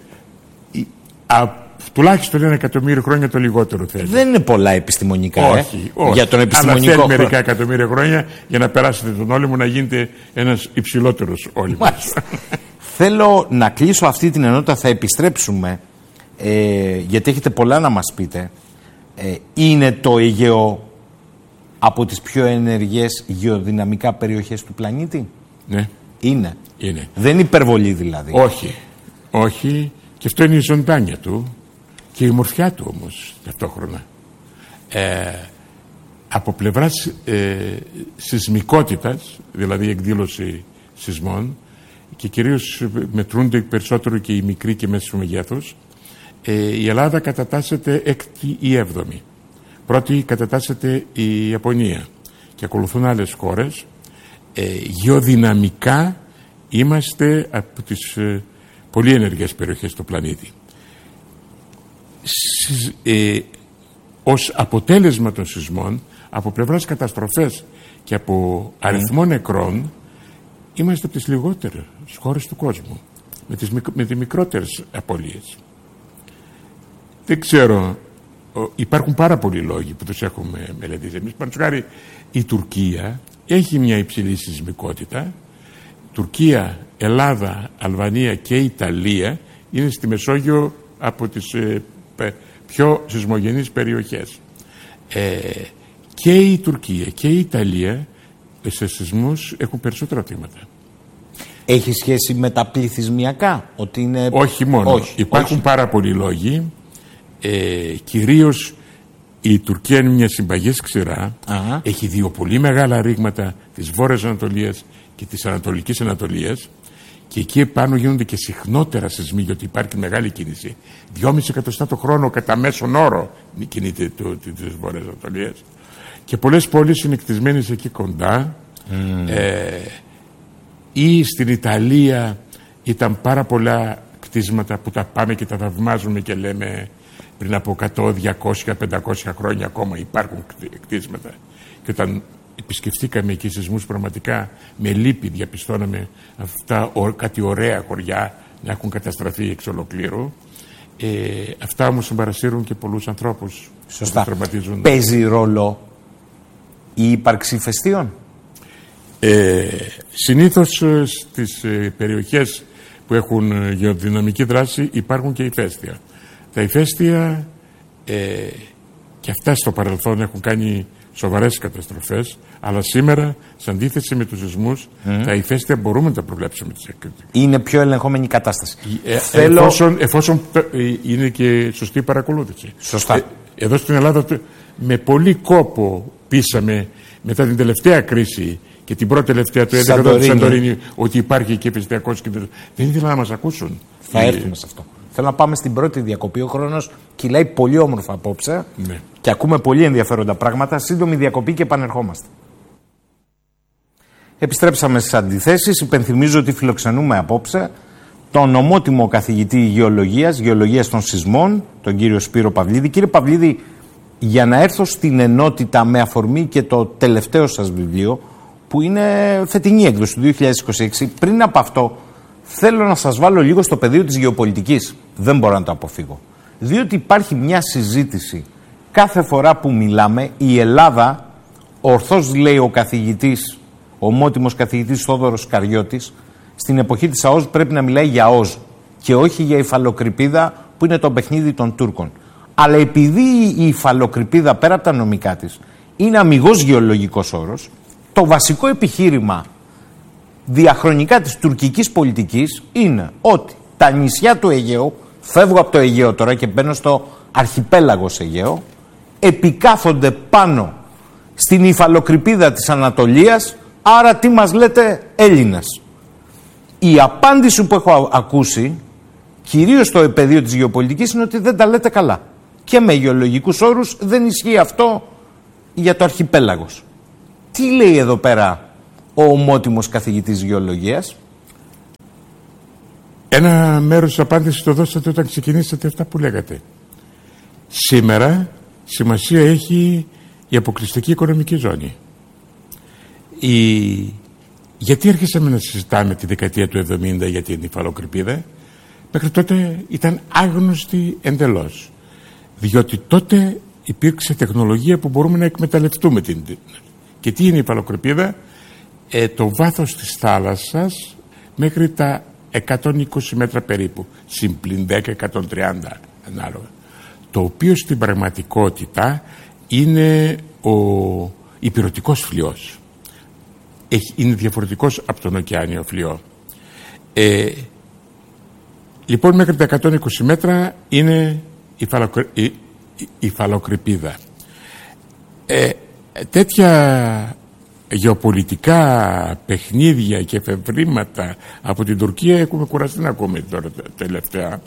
α, τουλάχιστον ένα εκατομμύριο χρόνια, το λιγότερο θέλει. Δεν είναι πολλά επιστημονικά. Όχι, ε, όχι. Για τον επιστημονικό αλλά θέλει μερικά εκατομμύρια χρόνια για να περάσετε τον Όλυμπο να γίνετε ένας υψηλότερος Όλυμπος. Θέλω να κλείσω αυτή την ενότητα, θα επιστρέψουμε, ε, γιατί έχετε πολλά να μας πείτε. Ε, είναι το Αιγαίο από τις πιο ενεργές γεωδυναμικά περιοχές του πλανήτη? Ναι. Είναι. Είναι. Δεν είναι υπερβολή δηλαδή? Όχι. Όχι. Και αυτό είναι η ζωντάνια του και η μορφιά του όμως ταυτόχρονα. Ε, από πλευράς ε, σεισμικότητας, δηλαδή εκδήλωση σεισμών, και κυρίως μετρούνται περισσότερο και οι μικροί και μέσου μεγέθους, ε, η Ελλάδα κατατάσσεται έκτη ή έβδομη. Πρώτη κατατάσσεται η Ιαπωνία και ακολουθούν άλλες χώρες. Ε, γεωδυναμικά είμαστε από τις ε, πολύ ενεργές περιοχές του πλανήτη. Συ, ε, ως αποτέλεσμα των σεισμών, από πλευράς καταστροφές και από αριθμό mm. νεκρών, είμαστε από τις λιγότερες χώρες του κόσμου, με τις, με τις μικρότερες απώλειες. Δεν ξέρω, υπάρχουν πάρα πολλοί λόγοι που τους έχουμε μελετήσει. Εμείς, παραδείγματος χάρη, η Τουρκία έχει μια υψηλή σεισμικότητα. Τουρκία, Ελλάδα, Αλβανία και Ιταλία είναι στη Μεσόγειο από τις ε, πιο σεισμογενείς περιοχές. Ε, και η Τουρκία και η Ιταλία σε σεισμούς έχουν περισσότερα θύματα. Έχει σχέση με τα πληθυσμιακά? Ότι είναι... Όχι μόνο. Όχι, υπάρχουν όχι. πάρα πολλοί λόγοι. Ε, κυρίως η Τουρκία είναι μια συμπαγής ξηρά. Αχα. Έχει δύο πολύ μεγάλα ρήγματα της Βόρειας Ανατολίας και της Ανατολικής Ανατολίας, και εκεί επάνω γίνονται και συχνότερα σεισμοί, γιατί υπάρχει μεγάλη κίνηση. Δυόμιση εκατοστά το χρόνο κατά μέσον όρο κινείται της Βόρειας Ανατολίας, και πολλές πόλεις είναι κτισμένες εκεί κοντά. Mm. Ε, ή στην Ιταλία ήταν πάρα πολλά κτίσματα που τα πάμε και τα θαυμάζουμε και λέμε πριν από εκατό, διακόσια, πεντακόσια χρόνια ακόμα υπάρχουν κτίσματα, και όταν επισκεφτήκαμε εκεί σεισμούς πραγματικά με λύπη, διαπιστώναμε αυτά κάτι ωραία χωριά να έχουν καταστραφεί εξ ολοκλήρου. Ε, αυτά όμως συμπαρασύρουν και πολλούς ανθρώπους. Σωστά. Παίζει ρόλο η ύπαρξη ηφαιστείων? Ε, συνήθως στις ε, περιοχές που έχουν γεωδυναμική δράση υπάρχουν και ηφαίστεια. Τα ηφαίστεια ε, και αυτά στο παρελθόν έχουν κάνει σοβαρές καταστροφές, αλλά σήμερα, σε αντίθεση με τους σεισμούς, mm. τα ηφαίστεια μπορούμε να τα προβλέψουμε. Είναι πιο ελεγχόμενη η κατάσταση. Ε, Θέλω... εφόσον, εφόσον είναι και σωστή παρακολούθηση. Σωστά. Ε, εδώ στην Ελλάδα με πολύ κόπο πείσαμε μετά την τελευταία κρίση και την πρώτη τελευταία του έντεκα του Σαντορίνη ότι υπάρχει και ηφαιστειακός κίνδυνος. Δεν ήθελαν να μας ακούσουν. Θα ε... έρθουμε σε αυτό. Θέλω να πάμε στην πρώτη διακοπή. Ο χρόνος κυλάει πολύ όμορφα απόψε ναι. και ακούμε πολύ ενδιαφέροντα πράγματα. Σύντομη διακοπή και επανερχόμαστε. Επιστρέψαμε στις αντιθέσεις. Υπενθυμίζω ότι φιλοξενούμε απόψε τον ομότιμο καθηγητή γεωλογίας, γεωλογίας των σεισμών, τον κύριο Σπύρο Παυλίδη. Κύριε Παυλίδη, για να έρθω στην ενότητα με αφορμή και το τελευταίο σας βιβλίο, που είναι φετινή έκδοση του δύο χιλιάδες είκοσι έξι, πριν από αυτό θέλω να σας βάλω λίγο στο πεδίο της γεωπολιτικής. Δεν μπορώ να το αποφύγω. Διότι υπάρχει μια συζήτηση κάθε φορά που μιλάμε, η Ελλάδα, ορθώς λέει ο καθηγητής, ο ομότιμος καθηγητής Θόδωρος Καριώτης, στην εποχή της ΑΟΣ πρέπει να μιλάει για ΑΟΣ και όχι για υφαλοκρηπίδα που είναι το παιχνίδι των Τούρκων. Αλλά επειδή η υφαλοκρηπίδα πέρα από τα νομικά της είναι αμιγώς γεωλογικός όρος, το βασικό επιχείρημα διαχρονικά της τουρκικής πολιτικής είναι ότι τα νησιά του Αιγαίου, φεύγω από το Αιγαίο τώρα και μπαίνω στο αρχιπέλαγος Αιγαίο, επικάθονται πάνω στην υφαλοκρηπίδα της Ανατολίας, άρα τι μας λέτε Έλληνας. Η απάντηση που έχω ακούσει, κυρίως στο πεδίο της γεωπολιτικής, είναι ότι δεν τα λέτε καλά. Και με γεωλογικούς όρους δεν ισχύει αυτό για το αρχιπέλαγος. Τι λέει εδώ πέρα ο ομότιμος καθηγητής γεωλογίας? Ένα μέρος της απάντησης το δώσατε όταν ξεκινήσατε αυτά που λέγατε. Σήμερα σημασία έχει η αποκλειστική οικονομική ζώνη. Η... Γιατί άρχισαμε να συζητάμε τη δεκαετία του εβδομήντα για την υφαλοκρηπίδα? Μέχρι τότε ήταν άγνωστη εντελώς. Διότι τότε υπήρξε τεχνολογία που μπορούμε να εκμεταλλευτούμε την... Και τι είναι η υφαλοκρηπίδα? Ε, το βάθος της θάλασσας μέχρι τα εκατόν είκοσι μέτρα περίπου, συμπλην δέκα εκατόν τριάντα ανάλογα. Το οποίο στην πραγματικότητα είναι ο υπηρετικός φλοιός. Έχει, είναι διαφορετικός από τον ωκεάνιο φλοιό. Ε, λοιπόν, μέχρι τα εκατόν είκοσι μέτρα είναι η, φαλοκρη, η, η, η υφαλοκρηπίδα. Ε, τέτοια γεωπολιτικά παιχνίδια και εφευρήματα από την Τουρκία έχουμε κουραστεί να ακούμε τώρα τελευταία.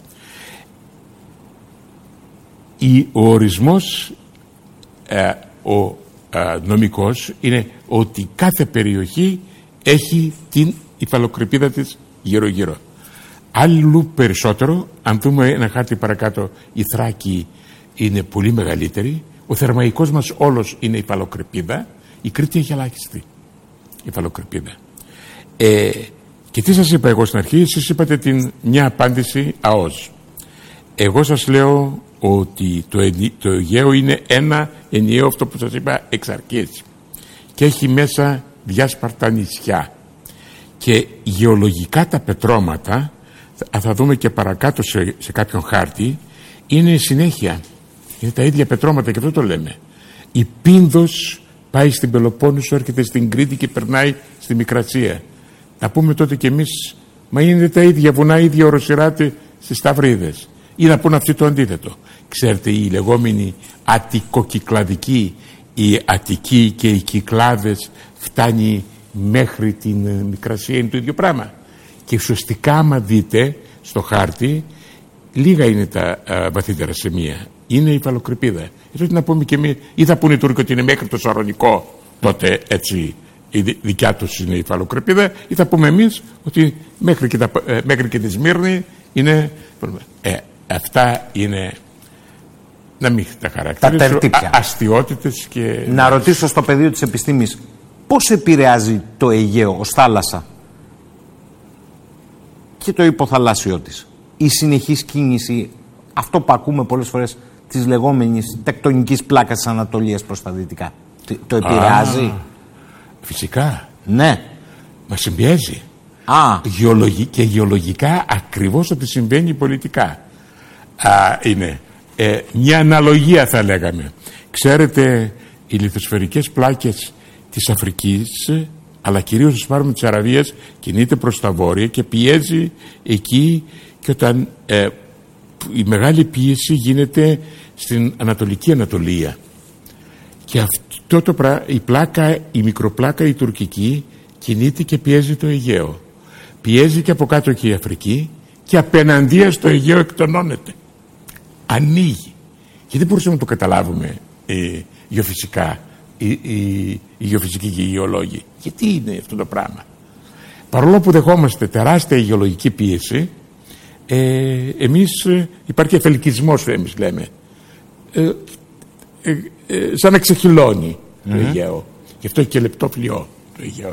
Ο ορισμός ε, ο ε, νομικός είναι ότι κάθε περιοχή έχει την υφαλοκρηπίδα της γύρω-γύρω. Αλλού περισσότερο, αν δούμε ένα χάρτη παρακάτω, η Θράκη είναι πολύ μεγαλύτερη, ο Θερμαϊκός μας όλος είναι υφαλοκρηπίδα, η Κρήτη έχει ελάχιστη υφαλοκρηπίδα. Ε, και τι σας είπα εγώ στην αρχή? Εσείς είπατε την μια απάντηση ΑΟΣ. Εγώ σας λέω ότι το, το Αιγαίο είναι ένα ενιαίο, αυτό που σας είπα, εξ αρχής, και έχει μέσα διάσπαρτα νησιά και γεωλογικά τα πετρώματα, θα, θα δούμε και παρακάτω σε, σε κάποιον χάρτη, είναι συνέχεια, είναι τα ίδια πετρώματα και αυτό το λέμε. Η Πίνδος πάει στην Πελοπόννησο, έρχεται στην Κρήτη και περνάει στη Μικρασία. Να πούμε τότε κι εμείς, μα είναι τα ίδια βουνά, ίδια οροσειράτη στις Σταυρίδες. Ή να πούνε αυτοί το αντίθετο. Ξέρετε, οι λεγόμενοι αττικοκυκλαδικοί, οι Αττικοί και οι Κυκλάδες φτάνει μέχρι την Μικρασία, είναι το ίδιο πράγμα. Και ουσιαστικά άμα δείτε στο χάρτη, λίγα είναι τα α, βαθύτερα σημεία. Είναι η υφαλοκρηπίδα. Έτσι να πούμε και εμείς, ή θα πούνε οι Τούρκοι ότι είναι μέχρι το Σαρονικό, τότε έτσι η δικιά τους είναι η υφαλοκρηπίδα, ή θα πούμε εμείς ότι μέχρι και, τα, ε, μέχρι και τη Σμύρνη είναι. Ε, αυτά είναι, να μην τα χαρακτηρίσω, αστιότητες και... Να ρωτήσω στο πεδίο της επιστήμης, πώς επηρεάζει το Αιγαίο ως θάλασσα και το υποθαλάσσιό της? Η συνεχής κίνηση, αυτό που ακούμε πολλές φορές, της λεγόμενης τεκτονικής πλάκας της Ανατολίας προς τα δυτικά, το επηρεάζει? Α, φυσικά. Ναι. Μα συμπιέζει. Α. Γεωλογι... Και γεωλογικά ακριβώς ό,τι συμβαίνει πολιτικά. Α, είναι ε, μια αναλογία, θα λέγαμε. Ξέρετε, οι λιθοσφαιρικές πλάκες της Αφρικής, αλλά κυρίως στο σπάρωμα της Αραβίας, κινείται προς τα βόρεια και πιέζει εκεί, και όταν ε, η μεγάλη πίεση γίνεται στην Ανατολική Ανατολία. Και αυτό το πρα... η πλάκα, η μικροπλάκα η τουρκική κινείται και πιέζει το Αιγαίο. Πιέζει και από κάτω και η Αφρική, και απέναντία στο Αιγαίο εκτονώνεται. Ανοίγει. Και δεν μπορούσαμε να το καταλάβουμε ε, γεωφυσικά, οι, οι, οι γεωφυσικοί και οι γεωλόγοι. Γιατί είναι αυτό το πράγμα? Παρόλο που δεχόμαστε τεράστια γεωλογική πίεση, ε, εμείς ε, υπάρχει εφελκισμός, εμείς λέμε. Ε, ε, ε, σαν να ξεχυλώνει mm-hmm. το Αιγαίο. Γι' αυτό έχει και λεπτό φλοιό το Αιγαίο.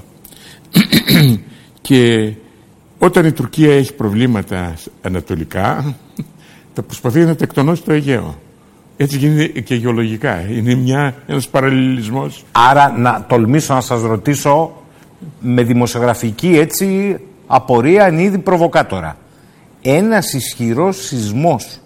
Και όταν η Τουρκία έχει προβλήματα ανατολικά, θα προσπαθεί να τεκτονώσει το Αιγαίο. Έτσι γίνεται και γεωλογικά. Είναι μια, ένας παραλληλισμός. Άρα να τολμήσω να σας ρωτήσω με δημοσιογραφική έτσι απορία, εν είδη προβοκάτορα. Ένας ισχυρός σεισμός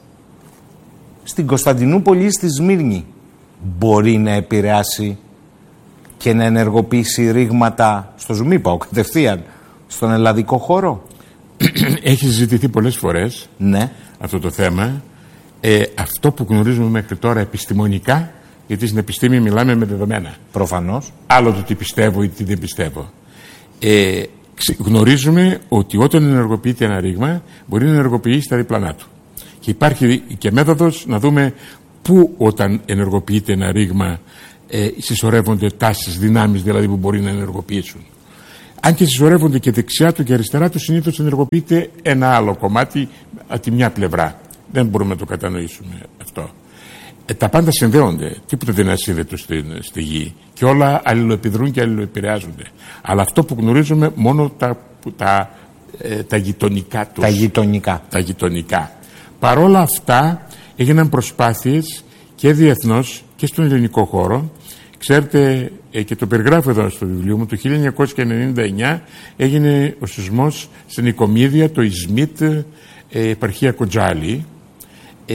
στην Κωνσταντινούπολη ή στη Σμύρνη μπορεί να επηρεάσει και να ενεργοποιήσει ρήγματα, στο zoom πάω κατευθείαν, στον ελλαδικό χώρο? Έχει συζητηθεί πολλές φορές ναι. αυτό το θέμα. Ε, αυτό που γνωρίζουμε μέχρι τώρα επιστημονικά, γιατί στην επιστήμη μιλάμε με δεδομένα. Προφανώς. Άλλο το τι πιστεύω ή τι δεν πιστεύω. Ε, γνωρίζουμε ότι όταν ενεργοποιείται ένα ρήγμα, μπορεί να ενεργοποιήσει τα διπλανά του. Και υπάρχει και μέθοδος να δούμε πού, όταν ενεργοποιείται ένα ρήγμα, ε, συσσωρεύονται τάσεις, δυνάμεις δηλαδή που μπορεί να ενεργοποιήσουν. Αν και συσσωρεύονται και δεξιά του και αριστερά του, συνήθως ενεργοποιείται ένα άλλο κομμάτι από τη μια πλευρά. Δεν μπορούμε να το κατανοήσουμε αυτό. Ε, τα πάντα συνδέονται. Τίποτα δεν είναι ασύνδετο στη, στη γη. Και όλα αλληλοεπιδρούν και αλληλοεπηρεάζονται. Αλλά αυτό που γνωρίζουμε μόνο τα, τα, ε, τα γειτονικά τους. Τα γειτονικά. Τα γειτονικά. Παρόλα αυτά έγιναν προσπάθειες και διεθνώς και στον ελληνικό χώρο. Ξέρετε, ε, και το περιγράφω εδώ στο βιβλίο μου, το χίλια εννιακόσια ενενήντα εννιά έγινε ο σεισμός στην Οικομίδια, το Ισμίτ, ε, επαρχία Κοντζάλη, ε,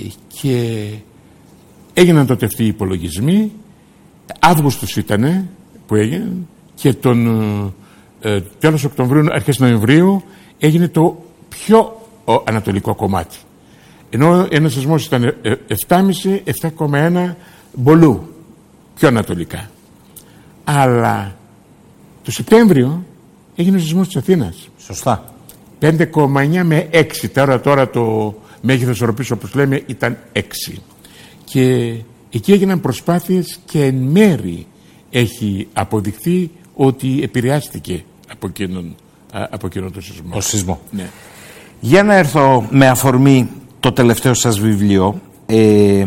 και έγιναν τότε αυτοί οι υπολογισμοί. Αύγουστος ήτανε που έγινε, και τον ε, τέλος Οκτωβρίου, αρχές Νοεμβρίου έγινε το πιο ο, ανατολικό κομμάτι. Ενώ ένας σεισμός ήταν επτά κόμμα πέντε επτά κόμμα ένα Μπολού, πιο ανατολικά. Αλλά το Σεπτέμβριο έγινε ο σεισμός της Αθήνας. Σωστά. πέντε κόμμα εννιά με έξι. Τώρα, τώρα το μέγεθος οροπής, όπως λέμε, ήταν έξι. Και εκεί έγιναν προσπάθειες και εν μέρη έχει αποδειχθεί ότι επηρεάστηκε από εκείνον, από εκείνον το σεισμό. Το σεισμό. Ναι. Για να έρθω με αφορμή το τελευταίο σας βιβλίο. Ε,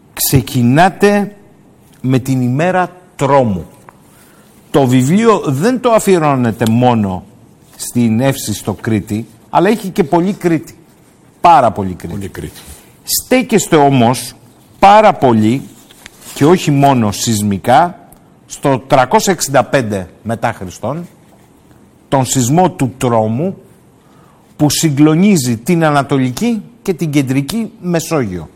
ξεκινάτε με την ημέρα τρόμου. Το βιβλίο δεν το αφιερώνεται μόνο στην Εύση στο Κρήτη, αλλά έχει και πολύ Κρήτη. Πάρα πολύ Κρήτη. Πολύ Κρήτη. Στέκεστε όμως πάρα πολύ, και όχι μόνο σεισμικά, στο τριακόσια εξήντα πέντε μετά Χριστόν, τον σεισμό του τρόμου, που συγκλονίζει την Ανατολική και την Κεντρική Μεσόγειο.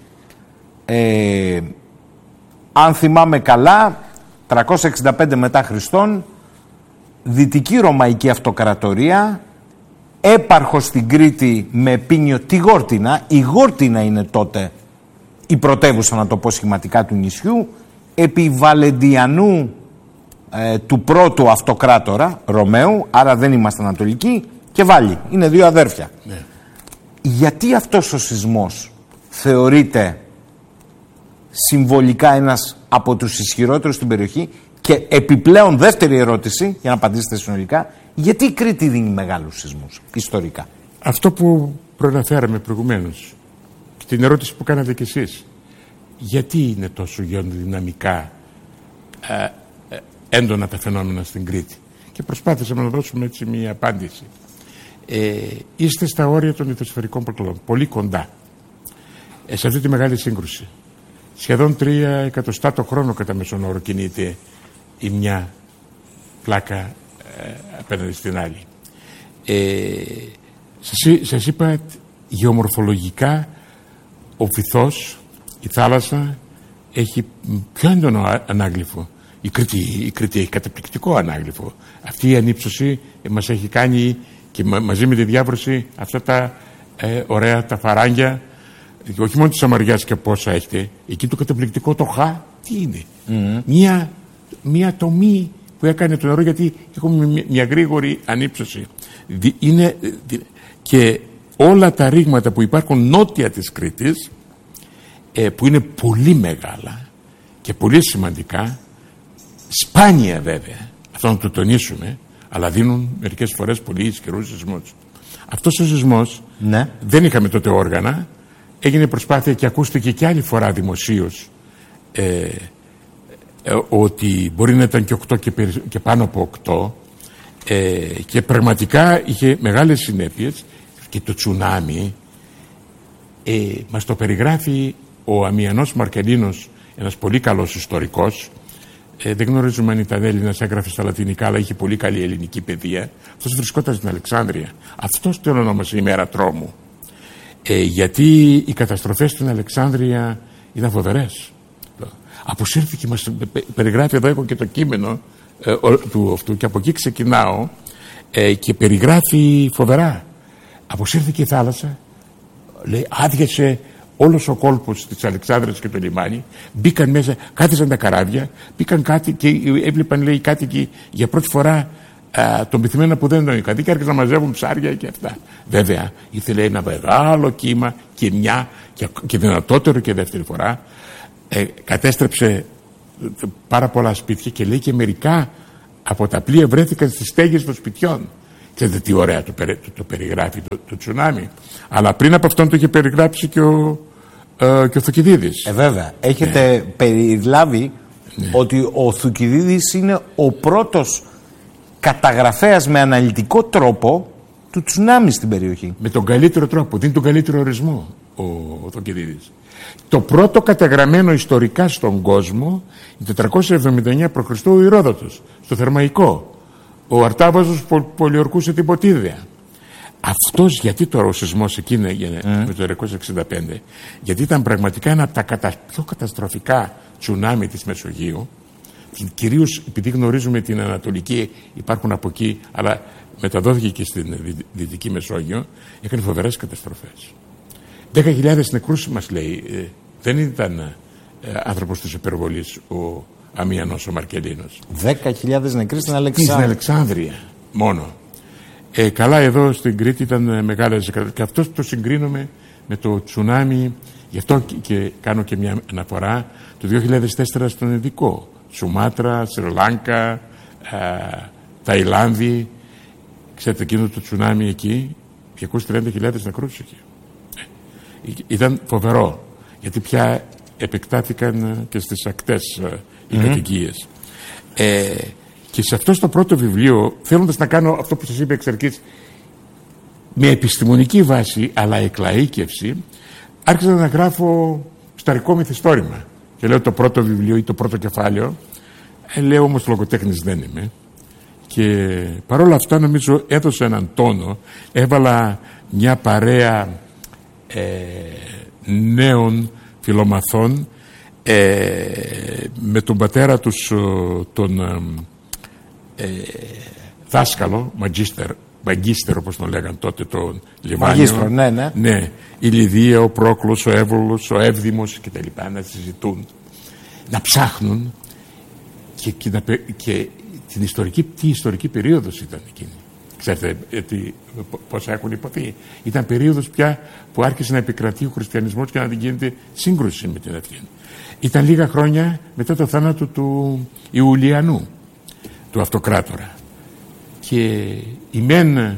Ε, αν θυμάμαι καλά, τριακόσια εξήντα πέντε μετά Χριστόν, Δυτική Ρωμαϊκή Αυτοκρατορία, έπαρχος στην Κρήτη με επίνιο τη Γόρτινα. Η Γόρτινα είναι τότε η πρωτεύουσα, να το πω σχηματικά, του νησιού, επί Βαλεντιανού ε, του πρώτου αυτοκράτορα Ρωμαίου, άρα δεν είμαστε ανατολικοί, και Βάλη. Είναι δύο αδέρφια. Ναι. Γιατί αυτός ο σεισμός θεωρείται συμβολικά ένας από τους ισχυρότερους στην περιοχή? Και επιπλέον, δεύτερη ερώτηση, για να απαντήσετε συνολικά, γιατί η Κρήτη δίνει μεγάλους σεισμούς ιστορικά? Αυτό που προαναφέραμε προηγουμένως, την ερώτηση που κάνατε κι εσείς, γιατί είναι τόσο γεωδυναμικά ε, ε, έντονα τα φαινόμενα στην Κρήτη. Και προσπάθησαμε να δώσουμε έτσι μια απάντηση. Ε, είστε στα όρια των λιθοσφαιρικών προκλών, πολύ κοντά, ε, σε αυτή τη μεγάλη σύγκρουση. Σχεδόν τρία εκατοστά το χρόνο κατά μέσον όρο κινείται η μια πλάκα ε, απέναντι στην άλλη. Ε, σας, σας είπα, γεωμορφολογικά ο βυθός, η θάλασσα έχει πιο έντονο ανάγλυφο. Η Κρήτη, η Κρήτη έχει καταπληκτικό ανάγλυφο. Αυτή η ανύψωση μας έχει κάνει και μαζί με τη διάβρωση αυτά τα ε, ωραία τα φαράγγια, όχι μόνο της Σαμαριάς και πόσα έχετε, εκεί το καταπληκτικό το χα, τι είναι. Mm-hmm. Μια, μια τομή που έκανε το νερό, γιατί έχουμε μια, μια γρήγορη ανύψωση. Είναι, και όλα τα ρήγματα που υπάρχουν νότια της Κρήτης, ε, που είναι πολύ μεγάλα και πολύ σημαντικά, σπάνια βέβαια, αυτό να το τονίσουμε, αλλά δίνουν μερικές φορές πολύ ισχυρούς σεισμούς. Αυτός ο σεισμός, ναι, δεν είχαμε τότε όργανα, έγινε προσπάθεια και ακούστηκε και άλλη φορά δημοσίως ε, ε, ότι μπορεί να ήταν και οκτώ και, περι, και πάνω από οκτώ, ε, και πραγματικά είχε μεγάλες συνέπειες. Και το τσουνάμι ε, μας το περιγράφει ο Αμιανός Μαρκελίνος, ένας πολύ καλός ιστορικός. Ε, δεν γνωρίζουμε αν ήταν Έλληνας, έγραφε στα λατινικά, αλλά είχε πολύ καλή ελληνική παιδεία. Αυτός βρισκόταν στην Αλεξάνδρεια. Αυτός το ονόμασε ημέρα τρόμου. Ε, γιατί οι καταστροφές στην Αλεξάνδρεια ήταν φοβερές. Αποσύρθηκε, μας περιγράφει, εδώ έχω και το κείμενο ε, του αυτού, και από εκεί ξεκινάω, ε, και περιγράφει φοβερά. Αποσύρθηκε η θάλασσα, λέει, άδειασε όλος ο κόλπος της Αλεξάνδρειας και το λιμάνι, μπήκαν μέσα, κάθισαν τα καράβια, μπήκαν κάτι και έβλεπαν, λέει, κάτοικοι για πρώτη φορά α, τον πυθμένα που δεν τον είχαν δει και άρχισαν να μαζεύουν ψάρια και αυτά. Βέβαια, ήθελε ένα μεγάλο κύμα και μια και, και δυνατότερο και δεύτερη φορά, ε, κατέστρεψε πάρα πολλά σπίτια και λέει και μερικά από τα πλοία βρέθηκαν στις στέγες των σπιτιών. Ξέρετε τι ωραία το, περι, το, το περιγράφει το, το τσουνάμι. Αλλά πριν από αυτόν το είχε περιγράψει και ο, ε, και ο Θουκυδίδης. Ε, βέβαια. Έχετε ναι. περιλάβει ναι. ότι ο Θουκυδίδης είναι ο πρώτος καταγραφέας με αναλυτικό τρόπο του τσουνάμι στην περιοχή. Με τον καλύτερο τρόπο, δίνει τον καλύτερο ορισμό ο, ο Θουκυδίδης. Το πρώτο καταγραμμένο ιστορικά στον κόσμο, η τετρακόσια εβδομήντα εννιά προ Χριστού, ο Ηρόδοτος, στο Θερμαϊκό. Ο Αρτάβαζος πολιορκούσε την Ποτίδια. Αυτός, γιατί τώρα ο σεισμός εκείνη έγινε mm. με το τριακόσια εξήντα πέντε, γιατί ήταν πραγματικά ένα από τα κατα... πιο καταστροφικά τσουνάμι της Μεσογείου, κυρίως επειδή γνωρίζουμε την Ανατολική, υπάρχουν από εκεί, αλλά μεταδόθηκε και στην Δυτική Μεσόγειο, έκανε φοβερές καταστροφές. Δέκα χιλιάδες νεκρούς μας λέει, ε, δεν ήταν ε, άνθρωπος της υπερβολής ο Αμιανός ο Μαρκελίνος. Δέκα χιλιάδες νεκροί στην Αλεξάνδρεια. Στην Αλεξάνδρεια μόνο. Ε, καλά, εδώ στην Κρήτη ήταν μεγάλες. Και αυτό το συγκρίνουμε με το τσουνάμι. Γι' αυτό και, και κάνω και μια αναφορά το δύο χιλιάδες τέσσερα στον Ειδικό. Σουμάτρα, Σρι Λάνκα, Ταϊλάνδη. Ξέρετε, εκείνο το τσουνάμι εκεί, διακόσιες τριάντα χιλιάδες νεκρούς εκεί. Ε, ήταν φοβερό. Γιατί πια επεκτάθηκαν και στις ακτές οι mm-hmm. κατοικίες. Ε, και σε αυτό το πρώτο βιβλίο, θέλοντας να κάνω αυτό που σας είπε εξ αρχής, με επιστημονική βάση αλλά εκλαΐκευση, άρχισα να γράφω σταρικό μυθιστόρημα. Και λέω το πρώτο βιβλίο ή το πρώτο κεφάλαιο, ε, λέω όμως λογοτέχνης δεν είμαι. Και παρόλα αυτά νομίζω έδωσα έναν τόνο, έβαλα μια παρέα ε, νέων φιλομαθών, Ε, με τον πατέρα τους τον ε, δάσκαλο μαγίστερ, μαγίστερ όπως τον λέγαν τότε, τον Λιβάνιο, μαγίστρο, ναι, ναι. ναι, η Λιδία, ο Πρόκλος, ο Εύβολος, ο Εύδημος και τα λοιπά, να συζητούν, να ψάχνουν και, και, να, και την ιστορική, τι ιστορική περίοδος ήταν εκείνη. Ξέρετε τι, πόσα έχουν υποθεί. Ήταν περίοδος πια που άρχισε να επικρατεί ο χριστιανισμός και να γίνεται σύγκρουση με την αυτή. Ήταν λίγα χρόνια μετά το θάνατο του Ιουλιανού, του αυτοκράτορα. Και η μεν ε,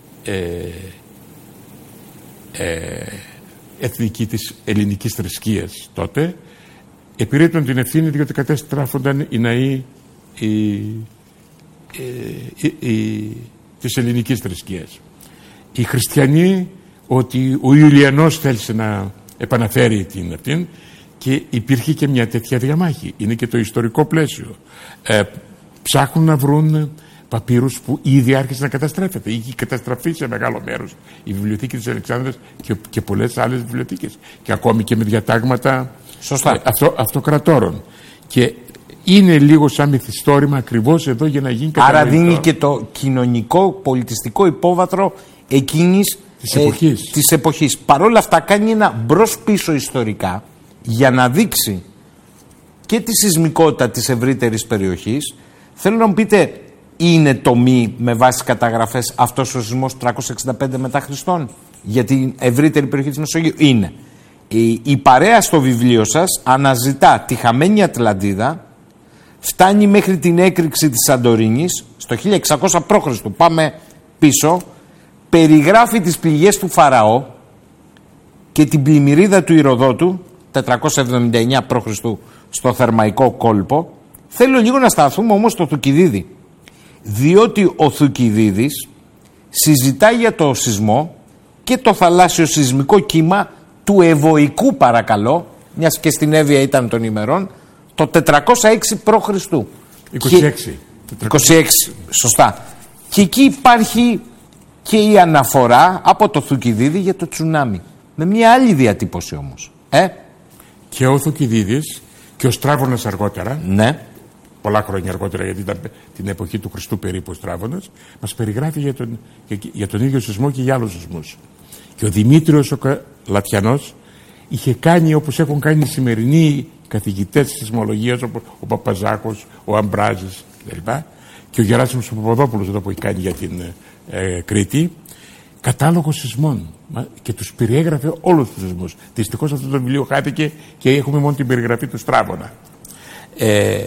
ε, εθνική της ελληνικής θρησκείας τότε επιρρύπτουν την ευθύνη, διότι κατέστραφονταν οι ναοί η, η, η, η, της ελληνικής θρησκείας. Οι χριστιανοί ότι ο Ιουλιανός θέλησε να επαναφέρει την αυτήν και υπήρχε και μια τέτοια διαμάχη. Είναι και το ιστορικό πλαίσιο. Ε, ψάχνουν να βρουν παπύρους που ήδη άρχισε να καταστρέφεται. Είχε καταστραφεί σε μεγάλο μέρος η βιβλιοθήκη της Αλεξάνδρειας και, και πολλές άλλες βιβλιοθήκες. Και ακόμη και με διατάγματα ε, αυτο, αυτοκρατόρων. Και είναι λίγο σαν μυθιστόρημα ακριβώς εδώ για να γίνει κατανοητό. Άρα δίνει και το κοινωνικό, πολιτιστικό υπόβαθρο εκείνης της εποχής. Ε, της εποχής. Παρ' όλα αυτά κάνει ένα μπρος-πίσω ιστορικά για να δείξει και τη σεισμικότητα της ευρύτερης περιοχής. Θέλω να μου πείτε, είναι τομή με βάση καταγραφές αυτός ο σεισμός τριακόσια εξήντα πέντε μετά Χριστόν για την ευρύτερη περιοχή της Μεσογείου? Είναι. Η, η παρέα στο βιβλίο σας αναζητά τη χαμένη Ατλαντίδα, φτάνει μέχρι την έκρηξη της Σαντορίνης στο χίλια εξακόσια προ Χριστού. Πάμε πίσω. Περιγράφει τις πληγές του Φαραώ και την πλημμυρίδα του Ηροδότου τετρακόσια εβδομήντα εννιά προ Χριστού στο Θερμαϊκό κόλπο. Θέλω λίγο να σταθούμε όμως στο Θουκυδίδη, διότι ο Θουκυδίδης συζητάει για το σεισμό και το θαλάσσιο σεισμικό κύμα του Ευωικού, παρακαλώ, μιας και στην Εύβοια ήταν των ημερών, το τετρακόσια έξι προ Χριστού. είκοσι έξι. Και, είκοσι έξι, σωστά. Και εκεί υπάρχει και η αναφορά από το Θουκυδίδη για το τσουνάμι. Με μια άλλη διατύπωση όμως. Ε? Και ο Θουκυδίδης και ο Στράβωνας αργότερα, ναι, πολλά χρόνια αργότερα, γιατί ήταν την εποχή του Χριστού περίπου ο Στράβωνας, μας περιγράφει για τον, για, για τον ίδιο σεισμό και για άλλους σεισμούς. Και ο Δημήτριος ο Λατιανός είχε κάνει όπως έχουν κάνει οι σημερινοί καθηγητές της σεισμολογίας, όπως ο Παπαζάκος, ο Αμπράζης κλπ. Και ο Γεράσιμος ο Παπαδόπουλος εδώ που έχει κάνει για την ε, Κρήτη, κατάλογο σεισμών και τους περιέγραφε όλους τους σεισμούς. Δυστυχώς αυτό το βιβλίο χάθηκε και έχουμε μόνο την περιγραφή του Στράβωνα. Ε,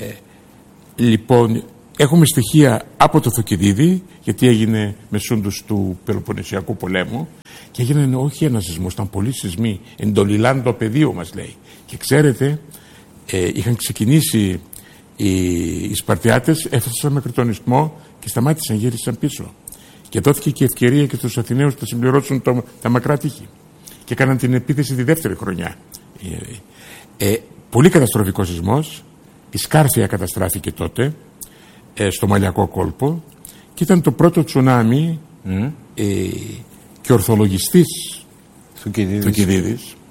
λοιπόν, έχουμε στοιχεία από το Θουκυδίδη, γιατί έγινε μεσούντος του Πελοποννησιακού πολέμου και έγινε όχι ένα σεισμό, ήταν πολλοί σεισμοί. Εντολιλάν το πεδίο μας λέει. Και ξέρετε, ε, είχαν ξεκινήσει οι, οι Σπαρτιάτες, έφτασαν μέχρι τον Ισθμό και σταμάτησαν, γύρισαν πίσω. Και δόθηκε και ευκαιρία και στους Αθηναίους να συμπληρώσουν το, τα μακρά τείχη. Και έκαναν την επίθεση τη δεύτερη χρονιά. Ε, ε, πολύ καταστροφικός σεισμός. Η Σκάρθια καταστράφηκε τότε, ε, στο Μαλιακό κόλπο. Και ήταν το πρώτο τσουνάμι mm. ε, και ο ορθολογιστής Θουκυδίδης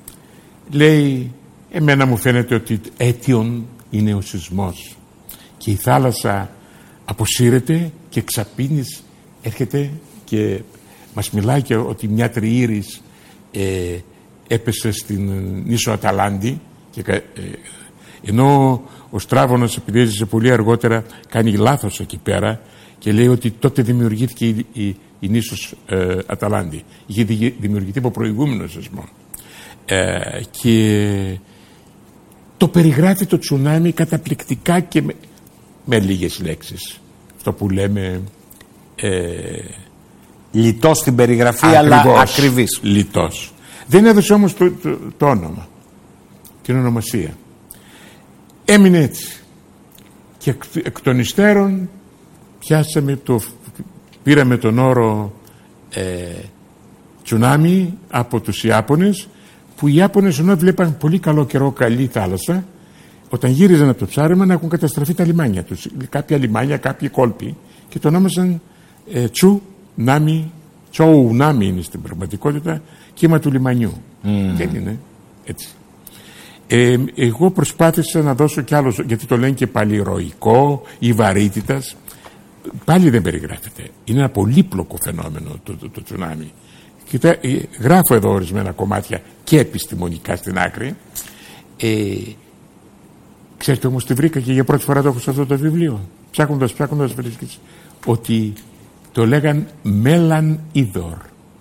λέει, εμένα μου φαίνεται ότι αίτιον είναι ο σεισμός. Και η θάλασσα αποσύρεται και εξαπίνεις έρχεται και μας μιλάει και ότι μια τριήρης ε, έπεσε στην νήσο Αταλάντη και, ε, ενώ ο Στράβωνας, επειδή έζησε πολύ αργότερα, κάνει λάθος εκεί πέρα και λέει ότι τότε δημιουργήθηκε η, η, η νήσος ε, Αταλάντη. Είχε δημιουργηθεί από προηγούμενο σεισμό. Ε, και το περιγράφει το τσουνάμι καταπληκτικά και με, με λίγες λέξεις. Αυτό που λέμε Ε, λιτός στην περιγραφή, ακριβώς, αλλά ακριβής. Λιτός. Δεν έδωσε όμως το, το, το όνομα, την ονομασία. Έμεινε έτσι. Και εκ, εκ των υστέρων πιάσαμε το, πήραμε τον όρο ε, τσουνάμι από τους Ιάπωνες, που οι Ιάπωνες ενώ βλέπαν πολύ καλό καιρό, καλή θάλασσα, όταν γύριζαν από το ψάρεμα να έχουν καταστραφεί τα λιμάνια τους. Κάποια λιμάνια, κάποιοι κόλποι, και το ονόμασαν ε, τσου, νάμι, τσόου νάμι είναι στην πραγματικότητα, κύμα του λιμανιού. Mm. Δεν είναι έτσι. Ε, εγώ προσπάθησα να δώσω κι άλλο, γιατί το λένε και πάλι ηρωικό ή βαρύτητας. Πάλι δεν περιγράφεται. Είναι ένα πολύπλοκο φαινόμενο το, το, το τσουνάμι. Κοιτά, γράφω εδώ ορισμένα κομμάτια και επιστημονικά στην άκρη. Ε, ξέρετε όμως τι βρήκα και για πρώτη φορά το έχω σε αυτό το βιβλίο. Ψάχνοντας, ψάχνοντας βρίσκεις ότι το λέγαν μέλαν είδωρ.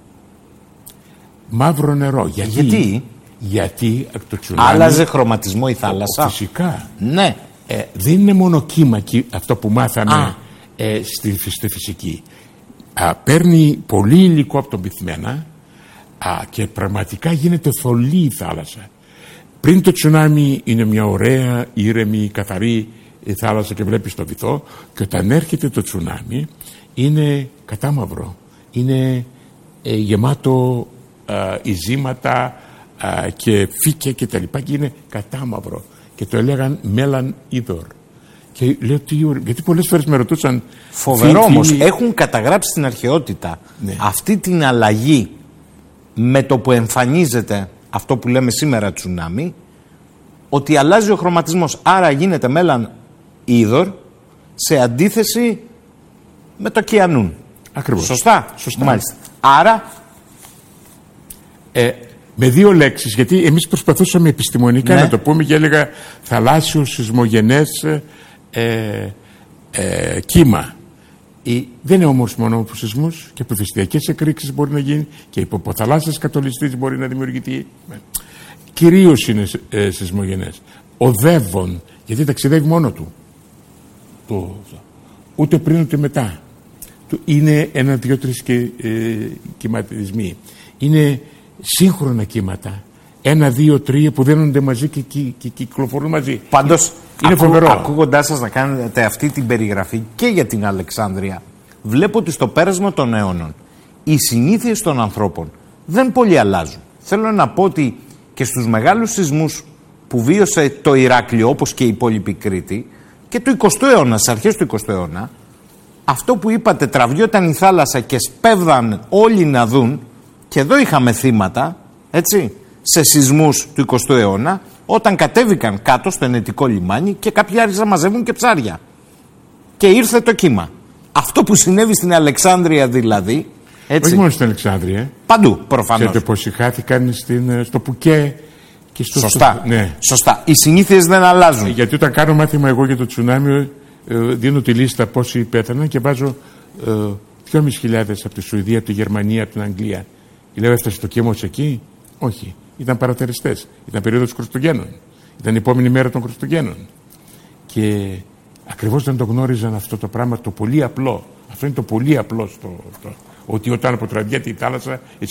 Μαύρο νερό. Γιατί? Γιατί, γιατί το τσουνάμι άλλαζε χρωματισμό η θάλασσα. Φυσικά. Ναι. Ε, δεν είναι μόνο κύμα αυτό που μάθαμε ε, στη, στη φυσική. Α, παίρνει πολύ υλικό από τον πυθμένα α, και πραγματικά γίνεται θολή η θάλασσα. Πριν το τσουνάμι είναι μια ωραία, ήρεμη, καθαρή η θάλασσα και βλέπεις το βυθό, και όταν έρχεται το τσουνάμι είναι κατάμαυρο, είναι ε, γεμάτο ε, ειζήματα ε, και φύκια και τα λοιπά, και είναι κατάμαυρο και το έλεγαν Μέλλαν Είδωρ. Και λέω τι, γιατί πολλές φορές με ρωτούσαν. Φοβερό όμως, έχουν καταγράψει στην αρχαιότητα, ναι, αυτή την αλλαγή με το που εμφανίζεται αυτό που λέμε σήμερα τσουνάμι, ότι αλλάζει ο χρωματισμός, άρα γίνεται Μέλλαν Είδωρ σε αντίθεση με το Κιανούν. Ακριβώς. Σωστά. Σωστά. Μάλιστα. Άρα ε, με δύο λέξεις, γιατί εμείς προσπαθούσαμε επιστημονικά, ναι, να το πούμε, και έλεγα θαλάσσιο σεισμογενές ε, ε, κύμα. Η, δεν είναι όμως μόνο από σεισμούς, και από θηστιακές εκρήξεις μπορεί να γίνει, και υποθαλάσσιας κατολιστής μπορεί να δημιουργηθεί. Κυρίως είναι ε, σεισμογενές. Οδεύων, γιατί ταξιδεύει μόνο του. Το, ούτε πριν ούτε μετά. Είναι ένα, δύο, τρεις και, ε, κυματισμοί. Είναι σύγχρονα κύματα. Ένα, δύο, τρία που δένονται μαζί και, και, και κυκλοφορούν μαζί. Πάντως, είναι ακού, φοβερό. Ακούγοντάς σας να κάνετε αυτή την περιγραφή και για την Αλεξάνδρεια, βλέπω ότι στο πέρασμα των αιώνων οι συνήθειες των ανθρώπων δεν πολύ αλλάζουν. Θέλω να πω ότι και στους μεγάλους σεισμούς που βίωσε το Ηράκλειο, όπως και η υπόλοιπη Κρήτη, και του εικοστού αιώνα, στις αρχές του εικοστού αιώνα, αυτό που είπατε, τραβιόταν η θάλασσα και σπέβδαν όλοι να δουν, και εδώ είχαμε θύματα, έτσι, σε σεισμούς του εικοστού αιώνα, όταν κατέβηκαν κάτω στο Ενετικό λιμάνι και κάποιοι άρχισαν να μαζεύουν και ψάρια. Και ήρθε το κύμα. Αυτό που συνέβη στην Αλεξάνδρεια δηλαδή. Έτσι, όχι μόνο στην Αλεξάνδρεια. Παντού προφανώς. Ξέρετε πως είχάθηκαν στο Πουκέ και στο. Σωστά. Στο, ναι. Σωστά. Οι συνήθειες δεν αλλάζουν. Γιατί όταν κάνω μάθημα εγώ για το τσουνάμι, ε, δίνω τη λίστα πόσοι πέθαναν και βάζω ε, δυόμισι χιλιάδες από τη Σουηδία, από τη Γερμανία, από την Αγγλία. Λέω, έφτασε το κύμα εκεί? Όχι. Ήταν παρατεριστές. Ήταν περίοδος Χριστουγέννων. Ήταν η επόμενη μέρα των Χριστουγέννων. Και ακριβώς δεν το γνώριζαν αυτό το πράγμα, το πολύ απλό. Αυτό είναι το πολύ απλό στο, το, ότι όταν αποτραβιέται η θάλασσα,